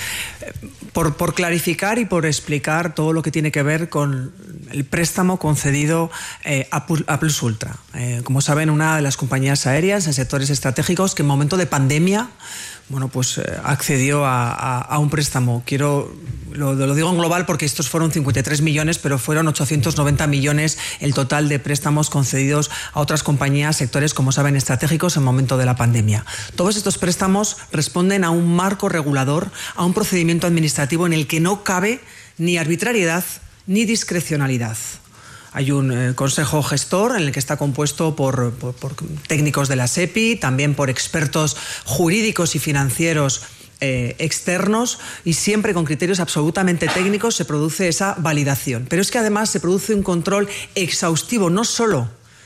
Por, por clarificar y por explicar todo lo que tiene que ver con el préstamo concedido eh, a, a Plus Ultra. Eh, como saben, una de las compañías aéreas en sectores estratégicos que en momento de pandemia, bueno, pues eh, accedió a, a, a un préstamo. Quiero, lo, lo digo en global porque estos fueron cincuenta y tres millones, pero fueron ochocientos noventa millones el total de préstamos concedidos a otras compañías, sectores, como saben, estratégicos en momento de la pandemia. Todos estos préstamos responden a un marco regulador, a un procedimiento administrativo en el que no cabe ni arbitrariedad ni discrecionalidad. Hay un eh, consejo gestor en el que está compuesto por, por, por técnicos de la SEPI, también por expertos jurídicos y financieros eh, externos, y siempre con criterios absolutamente técnicos se produce esa validación. Pero es que además se produce un control exhaustivo, no solo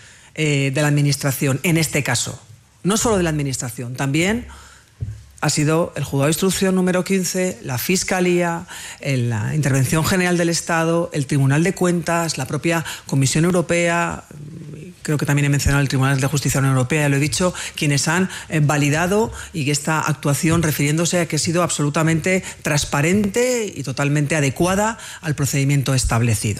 eh, de la Administración, en este caso, no solo de la Administración, también ha sido el Juzgado de Instrucción número quince, la Fiscalía, la Intervención General del Estado, el Tribunal de Cuentas, la propia Comisión Europea, creo que también he mencionado el Tribunal de Justicia de la Unión Europea, ya lo he dicho, quienes han eh, validado y esta actuación refiriéndose a que ha sido absolutamente transparente y totalmente adecuada al procedimiento establecido.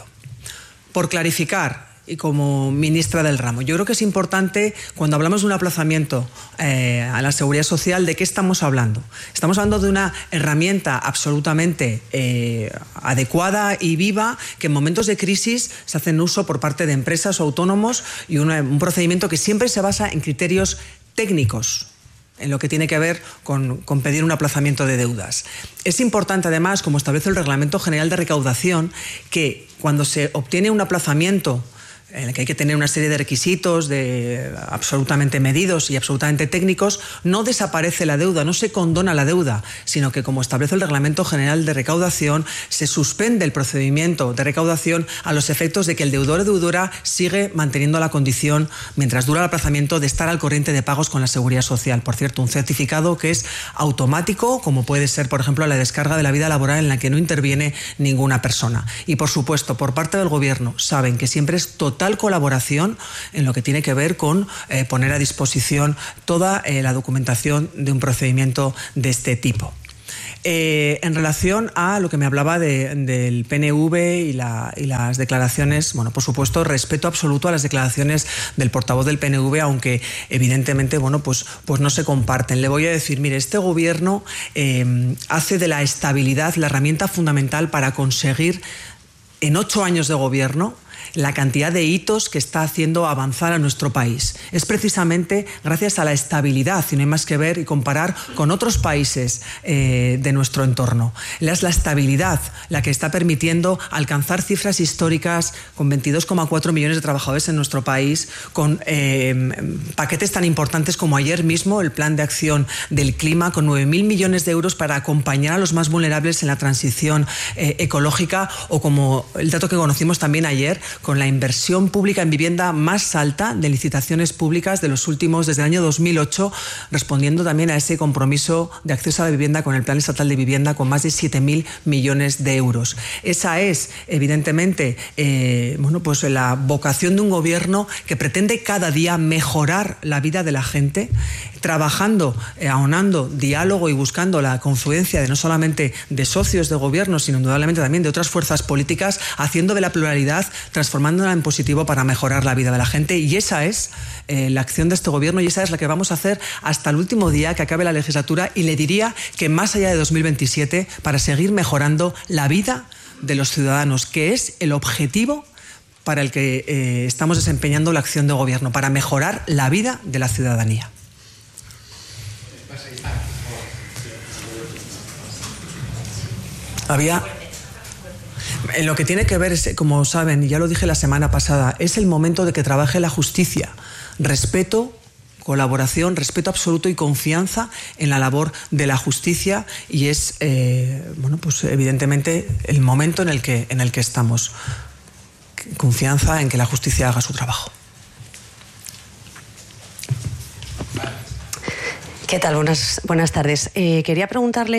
Por clarificar, y como ministra del ramo, yo creo que es importante, cuando hablamos de un aplazamiento eh, a la Seguridad Social, ¿de qué estamos hablando? Estamos hablando de una herramienta absolutamente eh, adecuada y viva, que en momentos de crisis se hacen uso por parte de empresas o autónomos, y una, un procedimiento que siempre se basa en criterios técnicos, en lo que tiene que ver con, con pedir un aplazamiento de deudas. Es importante, además, como establece el Reglamento General de Recaudación, que cuando se obtiene un aplazamiento en el que hay que tener una serie de requisitos de, absolutamente medidos y absolutamente técnicos, no desaparece la deuda, no se condona la deuda, sino que, como establece el Reglamento General de Recaudación, se suspende el procedimiento de recaudación a los efectos de que el deudor o deudora sigue manteniendo la condición, mientras dura el aplazamiento, de estar al corriente de pagos con la Seguridad Social. Por cierto, un certificado que es automático, como puede ser, por ejemplo, la descarga de la vida laboral, en la que no interviene ninguna persona. Y, por supuesto, por parte del Gobierno, saben que siempre es total colaboración en lo que tiene que ver con eh, poner a disposición toda eh, la documentación de un procedimiento de este tipo. Eh, en relación a lo que me hablaba de, del P N V y, la, y las declaraciones, bueno, por supuesto, respeto absoluto a las declaraciones del portavoz del P N V, aunque evidentemente, bueno, pues, pues no se comparten. Le voy a decir, mire, este gobierno eh, hace de la estabilidad la herramienta fundamental para conseguir, en ocho años de gobierno, la cantidad de hitos que está haciendo avanzar a nuestro país. Es precisamente gracias a la estabilidad, y no hay más que ver y comparar con otros países eh, de nuestro entorno. Es la estabilidad la que está permitiendo alcanzar cifras históricas con veintidós coma cuatro millones de trabajadores en nuestro país, con eh, paquetes tan importantes como ayer mismo el Plan de Acción del Clima, con nueve mil millones de euros para acompañar a los más vulnerables en la transición eh, ecológica, o como el dato que conocimos también ayer, con la inversión pública en vivienda más alta de licitaciones públicas de los últimos, desde el año dos mil ocho, respondiendo también a ese compromiso de acceso a la vivienda con el Plan Estatal de Vivienda, con más de siete mil millones de euros. Esa es, evidentemente, eh, bueno, pues la vocación de un gobierno que pretende cada día mejorar la vida de la gente, trabajando, eh, aunando diálogo y buscando la confluencia de no solamente de socios de gobierno, sino indudablemente también de otras fuerzas políticas, haciendo de la pluralidad, transformándola en positivo para mejorar la vida de la gente. Y esa es eh, la acción de este gobierno, y esa es la que vamos a hacer hasta el último día que acabe la legislatura, y le diría que más allá de dos mil veintisiete, para seguir mejorando la vida de los ciudadanos, que es el objetivo para el que eh, estamos desempeñando la acción de gobierno, para mejorar la vida de la ciudadanía. Había... En lo que tiene que ver, es, como saben, y ya lo dije la semana pasada, es el momento de que trabaje la justicia. Respeto, colaboración, respeto absoluto y confianza en la labor de la justicia, y es, eh, bueno, pues evidentemente el momento en el que, en el que estamos. Confianza en que la justicia haga su trabajo.
¿Qué tal? Buenas, buenas tardes. Eh, quería preguntarle...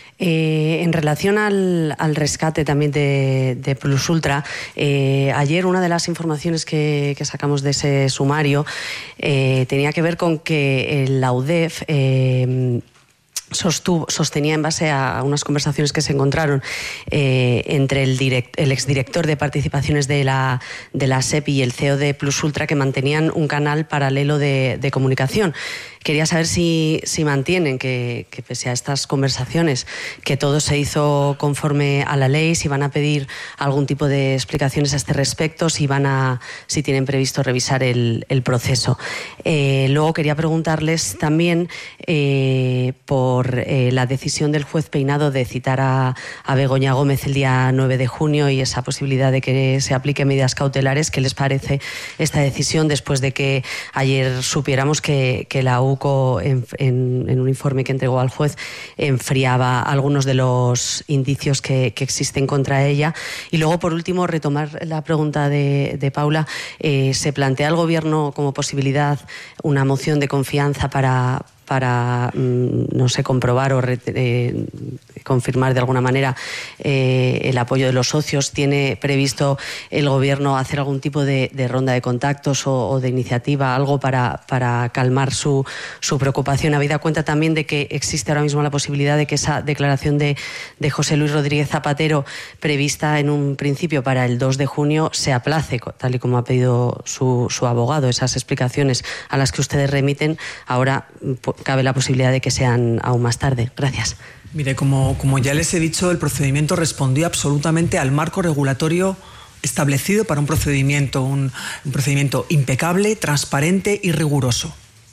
Eh, en relación al, al rescate también de, de Plus Ultra, eh, ayer una de las informaciones que, que sacamos de ese sumario eh, tenía que ver con que la U D E F eh, Sostuvo, sostenía, en base a unas conversaciones que se encontraron eh, entre el, direct, el exdirector de participaciones de la, de la S E P y el C E O de Plus Ultra, que mantenían un canal paralelo de, de comunicación. Quería saber si, si mantienen que, que, pese a estas conversaciones, que todo se hizo conforme a la ley, si van a pedir algún tipo de explicaciones a este respecto, si, van a, si tienen previsto revisar el, el proceso. Eh, luego quería preguntarles también eh, por eh, la decisión del juez Peinado de citar a, a Begoña Gómez el día nueve de junio y esa posibilidad de que se apliquen medidas cautelares. ¿Qué les parece esta decisión después de que ayer supiéramos que, que la U En, en, en un informe que entregó al juez enfriaba algunos de los indicios que, que existen contra ella? Y luego, por último, retomar la pregunta de, de Paula. Eh, ¿se plantea el Gobierno como posibilidad una moción de confianza para, para no sé, comprobar o re, eh, confirmar de alguna manera eh, el apoyo de los socios? ¿Tiene previsto el Gobierno hacer algún tipo de, de ronda de contactos o, o de iniciativa, algo para, para calmar su, su preocupación, habida cuenta también de que existe ahora mismo la posibilidad de que esa declaración de, de José Luis Rodríguez Zapatero, prevista en un principio para el dos de junio, se aplace, tal y como ha pedido su, su abogado? Esas explicaciones a las que ustedes remiten, ahora cabe la posibilidad de que sean aún más tarde. Gracias.
Mire, como, como ya les he dicho, el procedimiento respondió absolutamente al marco regulatorio establecido para un procedimiento, un, un procedimiento impecable, transparente y riguroso.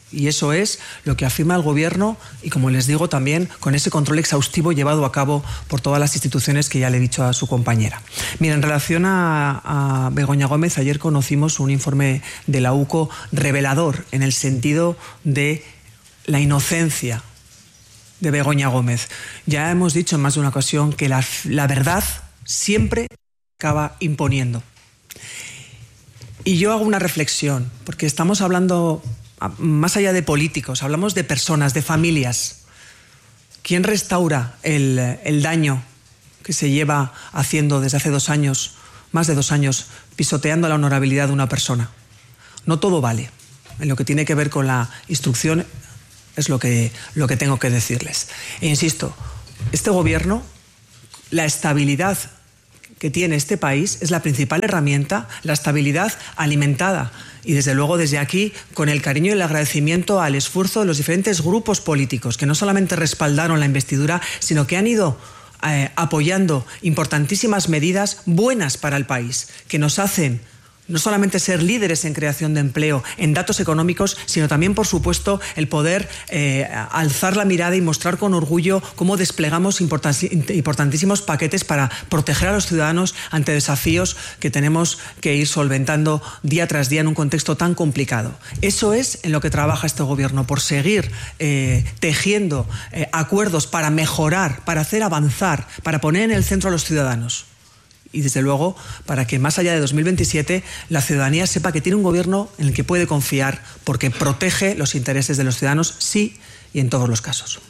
Y eso es lo que afirma el Gobierno y, como les digo, también con ese control exhaustivo llevado a cabo por todas las instituciones que ya le he dicho a su compañera. Mira, en relación a, a Begoña Gómez, ayer conocimos un informe de la U C O revelador en el sentido de la inocencia de Begoña Gómez. Ya hemos dicho en más de una ocasión que la, la verdad siempre acaba imponiendo. Y yo hago una reflexión, porque estamos hablando, más allá de políticos, hablamos de personas, de familias. ¿Quién restaura el, el daño que se lleva haciendo desde hace dos años, más de dos años, pisoteando la honorabilidad de una persona? No todo vale. En lo que tiene que ver con la instrucción es lo que, lo que tengo que decirles. E insisto, este Gobierno, la estabilidad que tiene este país es la principal herramienta, la estabilidad alimentada. Y desde luego desde aquí, con el cariño y el agradecimiento al esfuerzo de los diferentes grupos políticos que no solamente respaldaron la investidura, sino que han ido eh, apoyando importantísimas medidas buenas para el país, que nos hacen no solamente ser líderes en creación de empleo, en datos económicos, sino también, por supuesto, el poder eh, alzar la mirada y mostrar con orgullo cómo desplegamos importantísimos paquetes para proteger a los ciudadanos ante desafíos que tenemos que ir solventando día tras día en un contexto tan complicado. Eso es en lo que trabaja este Gobierno, por seguir eh, tejiendo eh, acuerdos para mejorar, para hacer avanzar, para poner en el centro a los ciudadanos. Y desde luego, para que más allá de dos mil veintisiete la ciudadanía sepa que tiene un Gobierno en el que puede confiar porque protege los intereses de los ciudadanos, sí y en todos los casos.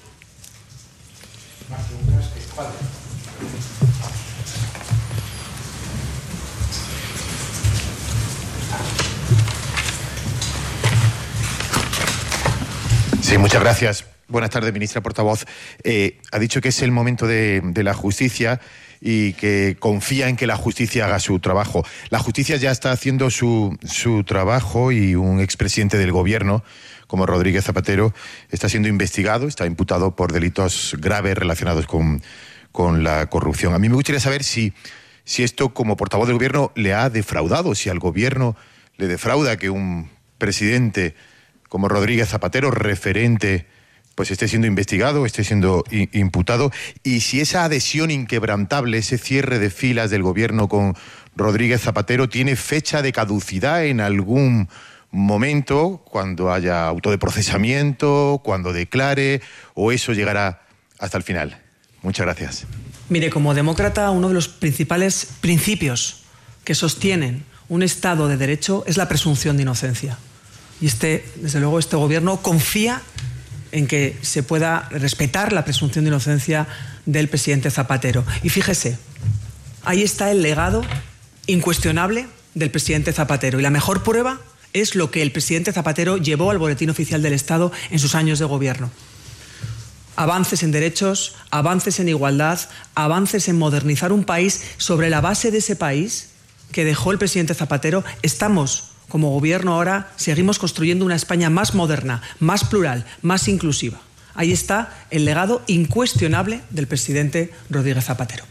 Sí, muchas gracias. Buenas tardes, ministra portavoz. Eh, ha dicho que es el momento de, de la justicia y que confía en que la justicia haga su trabajo. La justicia ya está haciendo su, su trabajo y un expresidente del Gobierno, como Rodríguez Zapatero, está siendo investigado, está imputado por delitos graves relacionados con, con la corrupción. A mí me gustaría saber si, si esto, como portavoz del Gobierno, le ha defraudado, si al Gobierno le defrauda que un presidente como Rodríguez Zapatero, referente, pues esté siendo investigado, esté siendo imputado, y si esa adhesión inquebrantable, ese cierre de filas del Gobierno con Rodríguez Zapatero tiene fecha de caducidad en algún momento, cuando haya auto de procesamiento, cuando declare, o eso llegará hasta el final. Muchas gracias.
Mire, como demócrata, uno de los principales principios que sostienen un Estado de Derecho es la presunción de inocencia. Y este, desde luego, este Gobierno confía en que se pueda respetar la presunción de inocencia del presidente Zapatero. Y fíjese, ahí está el legado incuestionable del presidente Zapatero. Y la mejor prueba es lo que el presidente Zapatero llevó al Boletín Oficial del Estado en sus años de gobierno. Avances en derechos, avances en igualdad, avances en modernizar un país. Sobre la base de ese país que dejó el presidente Zapatero, estamos, como Gobierno ahora, seguimos construyendo una España más moderna, más plural, más inclusiva. Ahí está el legado incuestionable del presidente Rodríguez Zapatero.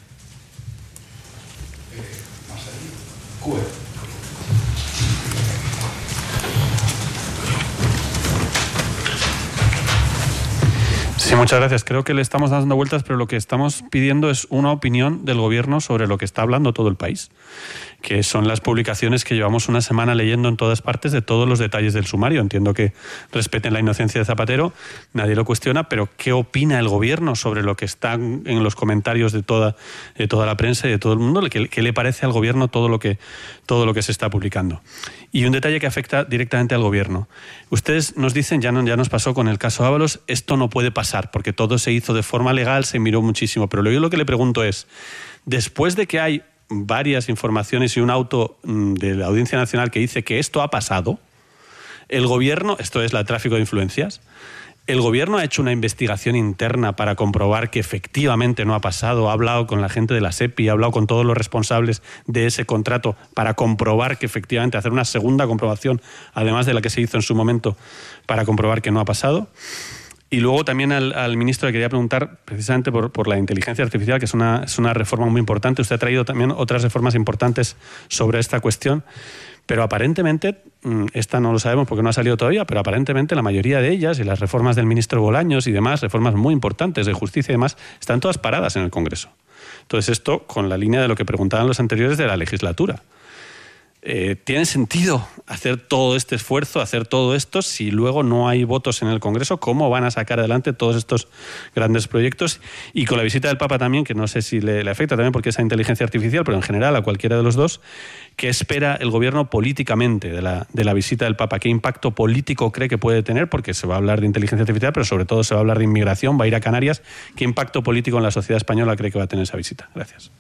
Sí, muchas gracias. Creo que le estamos dando vueltas, pero lo que estamos pidiendo es una opinión del Gobierno sobre lo que está hablando todo el país, que son las publicaciones que llevamos una semana leyendo en todas partes de todos los detalles del sumario. Entiendo que respeten la inocencia de Zapatero, nadie lo cuestiona, pero ¿qué opina el Gobierno sobre lo que está en los comentarios de toda, de toda la prensa y de todo el mundo? ¿Qué, qué le parece al Gobierno todo lo que, todo lo que se está publicando? Y un detalle que afecta directamente al Gobierno. Ustedes nos dicen, ya, no, ya nos pasó con el caso Ábalos, esto no puede pasar, porque todo se hizo de forma legal, se miró muchísimo. Pero yo lo que le pregunto es, después de que hay varias informaciones y un auto de la Audiencia Nacional que dice que esto ha pasado, el Gobierno, esto es la tráfico de influencias, el Gobierno ha hecho una investigación interna para comprobar que efectivamente no ha pasado, ha hablado con la gente de la SEPI, ha hablado con todos los responsables de ese contrato para comprobar que efectivamente, hacer una segunda comprobación, además de la que se hizo en su momento, para comprobar que no ha pasado. Y luego también al, al ministro le quería preguntar precisamente por, por la inteligencia artificial, que es una, es una reforma muy importante. Usted ha traído también otras reformas importantes sobre esta cuestión, Pero aparentemente, esta no lo sabemos porque no ha salido todavía, pero aparentemente la mayoría de ellas y las reformas del ministro Bolaños y demás, reformas muy importantes de justicia y demás, están todas paradas en el Congreso. Entonces esto con la línea de lo que preguntaban los anteriores de la legislatura. Eh, ¿Tiene sentido hacer todo este esfuerzo, hacer todo esto, si luego no hay votos en el Congreso? ¿Cómo van a sacar adelante todos estos grandes proyectos? Y con la visita del Papa también, que no sé si le, le afecta también porque es a inteligencia artificial, pero en general a cualquiera de los dos, ¿qué espera el Gobierno políticamente de la, de la visita del Papa? ¿Qué impacto político cree que puede tener? Porque se va a hablar de inteligencia artificial, pero sobre todo se va a hablar de inmigración, va a ir a Canarias. ¿Qué impacto político en la sociedad española cree que va a tener esa visita? Gracias.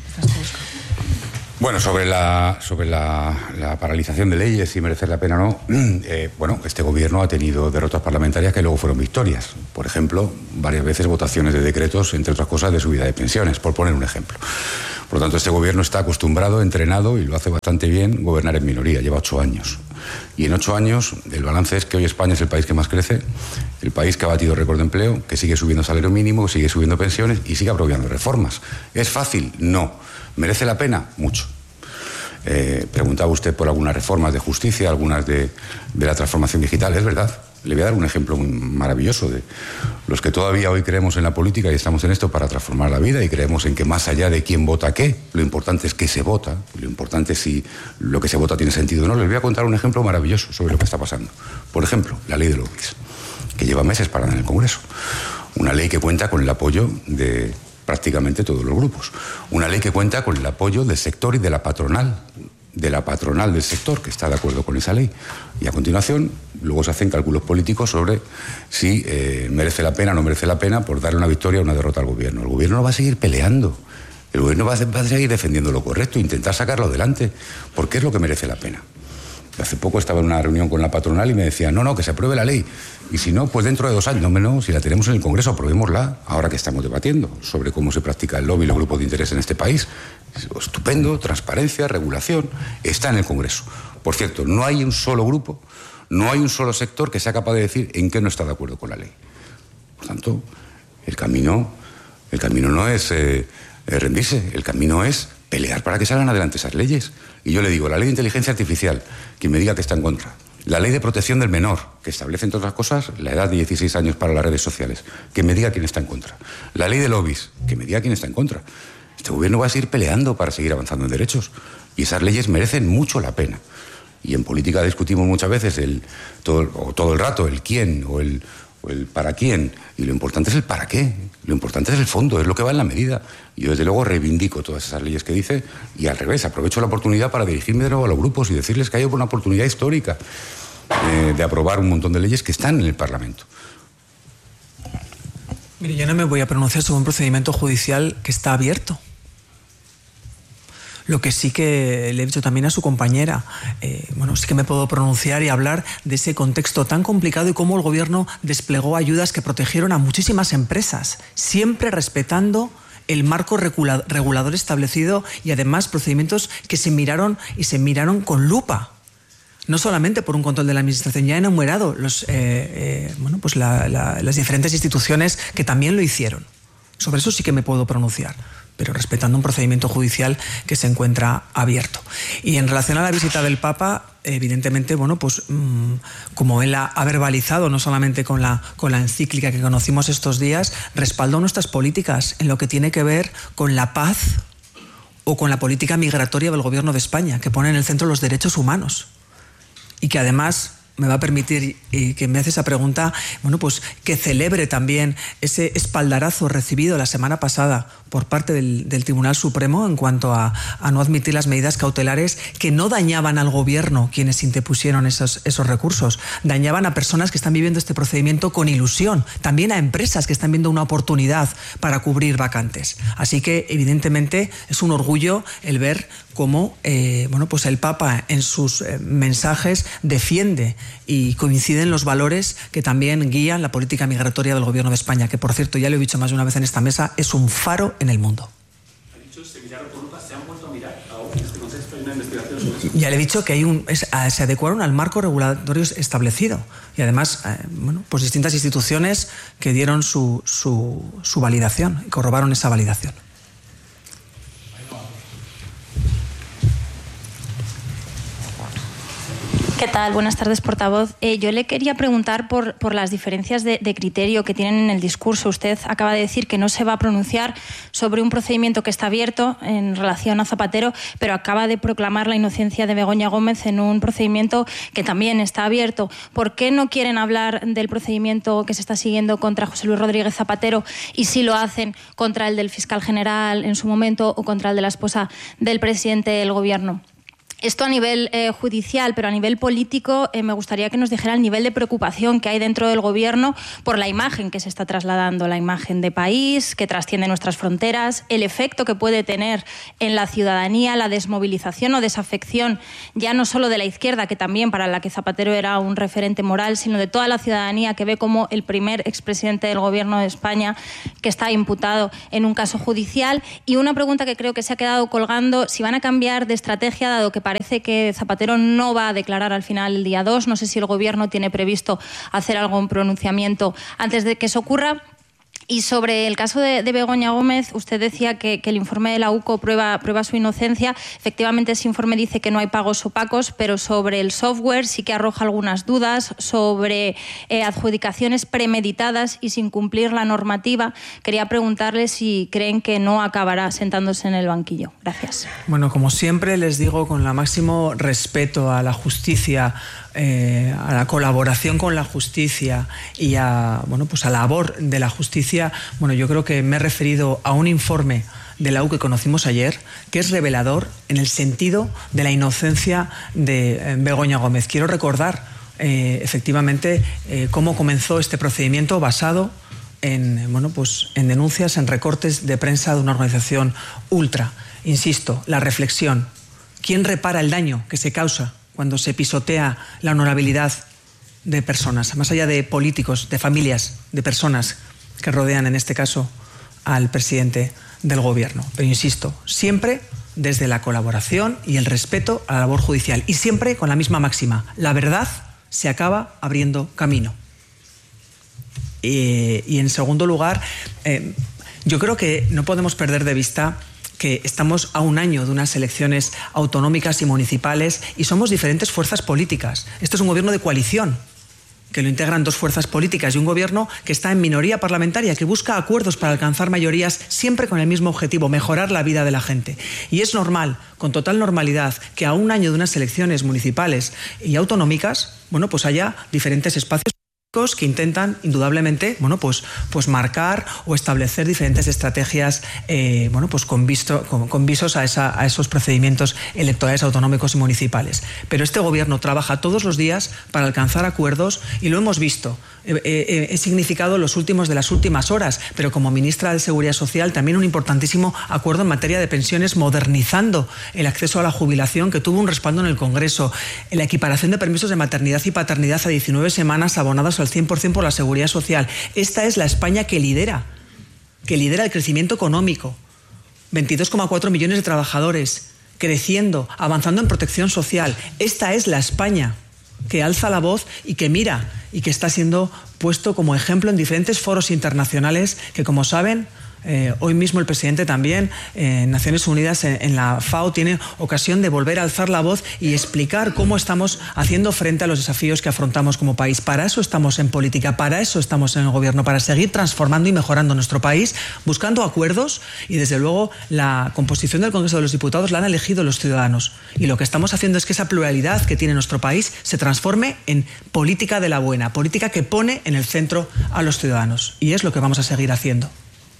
Bueno, sobre la sobre la, la paralización de leyes, si merece la pena o no, eh, bueno, este gobierno ha tenido derrotas parlamentarias que luego fueron victorias. Por ejemplo, varias veces votaciones de decretos, entre otras cosas, de subida de pensiones, por poner un ejemplo. Por lo tanto, este gobierno está acostumbrado, entrenado, y lo hace bastante bien, gobernar en minoría. Lleva ocho años. Y en ocho años, el balance es que hoy España es el país que más crece, el país que ha batido récord de empleo, que sigue subiendo salario mínimo, que sigue subiendo pensiones y sigue aprobando reformas. ¿Es fácil? No. ¿Merece la pena? Mucho. Eh, preguntaba usted por algunas reformas de justicia, algunas de, de la transformación digital. Es verdad. Le voy a dar un ejemplo muy maravilloso de los que todavía hoy creemos en la política y estamos en esto para transformar la vida y creemos en que más allá de quién vota qué, lo importante es qué se vota, lo importante es si lo que se vota tiene sentido o no. Les voy a contar un ejemplo maravilloso sobre lo que está pasando. Por ejemplo, la ley de lobbies, que lleva meses parada en el Congreso. Una ley que cuenta con el apoyo de prácticamente todos los grupos. Una ley que cuenta con el apoyo del sector y de la patronal, de la patronal del sector, que está de acuerdo con esa ley. Y a continuación, luego se hacen cálculos políticos sobre si eh, merece la pena o no merece la pena por darle una victoria o una derrota al gobierno. El gobierno no va a seguir peleando. El gobierno va a, va a seguir defendiendo lo correcto, intentar sacarlo adelante, porque es lo que merece la pena. Hace poco estaba en una reunión con la patronal y me decía, no, no, que se apruebe la ley. Y si no, pues dentro de dos años. No, no, si la tenemos en el Congreso, aprobémosla. Ahora que estamos debatiendo sobre cómo se practica el lobby y los grupos de interés en este país. Estupendo, transparencia, regulación. Está en el Congreso. Por cierto, no hay un solo grupo, no hay un solo sector que sea capaz de decir en qué no está de acuerdo con la ley. Por tanto, el camino, el camino no es eh, rendirse, el camino es pelear para que salgan adelante esas leyes. Y yo le digo, la ley de inteligencia artificial, quien me diga que está en contra. La ley de protección del menor, que establece, entre otras cosas, la edad de dieciséis años para las redes sociales. Que me diga quién está en contra. La ley de lobbies, que me diga quién está en contra. Este gobierno va a seguir peleando para seguir avanzando en derechos. Y esas leyes merecen mucho la pena. Y en política discutimos muchas veces el todo, o todo el rato el quién o el, o el para quién. Y lo importante es el para qué. Lo importante es el fondo, es lo que va en la medida. Y yo, desde luego, reivindico todas esas leyes que dice y, al revés, aprovecho la oportunidad para dirigirme de nuevo a los grupos y decirles que hay una oportunidad histórica eh, de aprobar un montón de leyes que están en el Parlamento.
Mire, yo no me voy a pronunciar sobre un procedimiento judicial que está abierto. Lo que sí que le he dicho también a su compañera, eh, bueno, sí que me puedo pronunciar y hablar de ese contexto tan complicado y cómo el gobierno desplegó ayudas que protegieron a muchísimas empresas, siempre respetando el marco regula- regulador establecido y además procedimientos que se miraron y se miraron con lupa. No solamente por un control de la administración, ya he enumerado los, eh, eh, bueno, pues la, la, las diferentes instituciones que también lo hicieron. Sobre eso sí que me puedo pronunciar, pero respetando un procedimiento judicial que se encuentra abierto. Y en relación a la visita del Papa, evidentemente, bueno, pues mmm, como él ha, ha verbalizado, no solamente con la, con la encíclica que conocimos estos días, respaldó nuestras políticas en lo que tiene que ver con la paz o con la política migratoria del Gobierno de España, que pone en el centro los derechos humanos. Y que además me va a permitir, y que me hace esa pregunta, bueno, pues que celebre también ese espaldarazo recibido la semana pasada por parte del, del Tribunal Supremo en cuanto a, a no admitir las medidas cautelares que no dañaban al gobierno quienes interpusieron esos, esos recursos, dañaban a personas que están viviendo este procedimiento con ilusión, también a empresas que están viendo una oportunidad para cubrir vacantes. Así que, evidentemente, es un orgullo el ver cómo eh, bueno, pues el Papa en sus eh, mensajes defiende y coinciden los valores que también guían la política migratoria del Gobierno de España, que, por cierto, ya lo he dicho más de una vez en esta mesa, es un faro en el mundo. Ya le he dicho que hay un, es, se adecuaron al marco regulatorio establecido y además eh, bueno, pues distintas instituciones que dieron su, su, su validación y corroboraron esa validación.
¿Qué tal? Buenas tardes, portavoz. Eh, yo le quería preguntar por, por las diferencias de, de criterio que tienen en el discurso. Usted acaba de decir que no se va a pronunciar sobre un procedimiento que está abierto en relación a Zapatero, pero acaba de proclamar la inocencia de Begoña Gómez en un procedimiento que también está abierto. ¿Por qué no quieren hablar del procedimiento que se está siguiendo contra José Luis Rodríguez Zapatero y sí lo hacen contra el del fiscal general en su momento o contra el de la esposa del presidente del Gobierno? Esto a nivel eh, judicial, pero a nivel político eh, me gustaría que nos dijera el nivel de preocupación que hay dentro del Gobierno por la imagen que se está trasladando, la imagen de país que trasciende nuestras fronteras, el efecto que puede tener en la ciudadanía, la desmovilización o desafección ya no solo de la izquierda, que también para la que Zapatero era un referente moral, sino de toda la ciudadanía que ve como el primer expresidente del Gobierno de España que está imputado en un caso judicial. Y una pregunta que creo que se ha quedado colgando, si van a cambiar de estrategia, dado que parece que Zapatero no va a declarar al final el día dos. No sé si el Gobierno tiene previsto hacer algún pronunciamiento antes de que eso ocurra. Y sobre el caso de, de Begoña Gómez, usted decía que, que el informe de la U C O prueba, prueba su inocencia. Efectivamente, ese informe dice que no hay pagos opacos, pero sobre el software sí que arroja algunas dudas sobre eh, adjudicaciones premeditadas y sin cumplir la normativa. Quería preguntarle si creen que no acabará sentándose en el banquillo. Gracias.
Bueno, como siempre les digo, con el máximo respeto a la justicia, Eh, a la colaboración con la justicia y a, bueno, pues a la labor de la justicia, bueno, yo creo que me he referido a un informe de la U que conocimos ayer, que es revelador en el sentido de la inocencia de eh, Begoña Gómez. Quiero recordar eh, efectivamente eh, cómo comenzó este procedimiento basado en, bueno, pues en denuncias, en recortes de prensa de una organización ultra. Insisto, la reflexión: ¿quién repara el daño que se causa cuando se pisotea la honorabilidad de personas, más allá de políticos, de familias, de personas que rodean, en este caso, al presidente del Gobierno? Pero insisto, siempre desde la colaboración y el respeto a la labor judicial, y siempre con la misma máxima: la verdad se acaba abriendo camino. Y, y en segundo lugar, eh, yo creo que no podemos perder de vista que estamos a un año de unas elecciones autonómicas y municipales y somos diferentes fuerzas políticas. Esto es un gobierno de coalición, que lo integran dos fuerzas políticas, y un gobierno que está en minoría parlamentaria, que busca acuerdos para alcanzar mayorías siempre con el mismo objetivo: mejorar la vida de la gente. Y es normal, con total normalidad, que a un año de unas elecciones municipales y autonómicas, bueno, pues haya diferentes espacios que intentan indudablemente, bueno, pues, pues marcar o establecer diferentes estrategias, eh, bueno, pues con, visto, con, con visos a, esa, a esos procedimientos electorales autonómicos y municipales. Pero este gobierno trabaja todos los días para alcanzar acuerdos y lo hemos visto. He eh, eh, eh, significado los últimos de las últimas horas, pero como ministra de Seguridad Social también un importantísimo acuerdo en materia de pensiones, modernizando el acceso a la jubilación, que tuvo un respaldo en el Congreso, la equiparación de permisos de maternidad y paternidad a diecinueve semanas abonadas al cien por ciento por la Seguridad Social. Esta es la España que lidera, que lidera el crecimiento económico. veintidós coma cuatro millones de trabajadores, creciendo, avanzando en protección social. Esta es la España que alza la voz y que mira y que está siendo puesto como ejemplo en diferentes foros internacionales que, como saben, Eh, hoy mismo el presidente también eh, en Naciones Unidas, en, en la FAO, tiene ocasión de volver a alzar la voz y explicar cómo estamos haciendo frente a los desafíos que afrontamos como país. Para eso estamos en política, para eso estamos en el Gobierno, para seguir transformando y mejorando nuestro país, buscando acuerdos, y desde luego la composición del Congreso de los Diputados la han elegido los ciudadanos, y lo que estamos haciendo es que esa pluralidad que tiene nuestro país se transforme en política de la buena, política que pone en el centro a los ciudadanos, y es lo que vamos a seguir haciendo.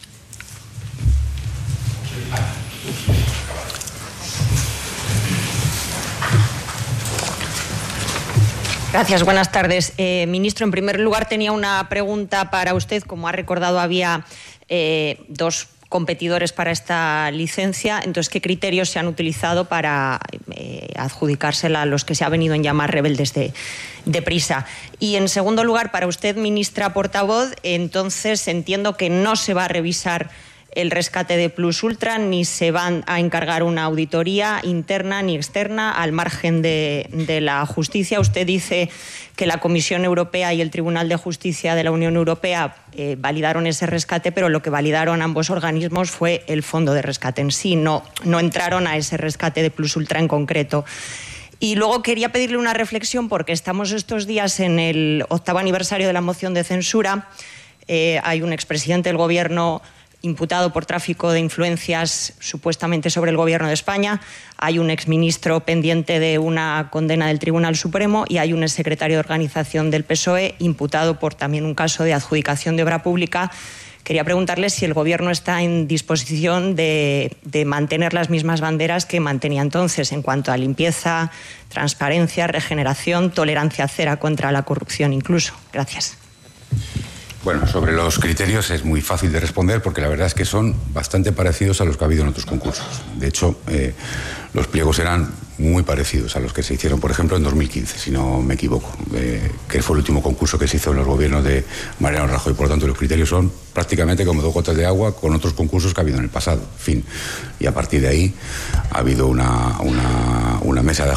Gracias, buenas tardes. Eh, ministro, en primer lugar tenía una pregunta para usted. Como ha recordado, había eh, dos competidores para esta licencia. Entonces, ¿qué criterios se han utilizado para eh, adjudicársela a los que se ha venido en llamar rebeldes de, de prisa? Y en segundo lugar, para usted, ministra portavoz, entonces entiendo que no se va a revisar el rescate de Plus Ultra, ni se van a encargar una auditoría interna ni externa al margen de, de la justicia. Usted dice que la Comisión Europea y el Tribunal de Justicia de la Unión Europea eh, validaron ese rescate, pero lo que validaron ambos organismos fue el fondo de rescate en sí, no, no entraron a ese rescate de Plus Ultra en concreto. Y luego quería pedirle una reflexión, porque estamos estos días en el octavo aniversario de la moción de censura. Eh, hay un expresidente del Gobierno imputado por tráfico de influencias supuestamente sobre el Gobierno de España, hay un exministro pendiente de una condena del Tribunal Supremo y hay un exsecretario de organización del P S O E imputado por también un caso de adjudicación de obra pública. Quería preguntarle si el Gobierno está en disposición de, de mantener las mismas banderas que mantenía entonces en cuanto a limpieza, transparencia, regeneración, tolerancia cero contra la corrupción incluso. Gracias.
Bueno, sobre los criterios es muy fácil de responder porque la verdad es que son bastante parecidos a los que ha habido en otros concursos. De hecho, eh, los pliegos eran muy parecidos a los que se hicieron, por ejemplo, en dos mil quince, si no me equivoco, eh, que fue el último concurso que se hizo en los gobiernos de Mariano Rajoy. Por lo tanto, los criterios son prácticamente como dos gotas de agua con otros concursos que ha habido en el pasado. En fin, y a partir de ahí ha habido una, una, una mesa de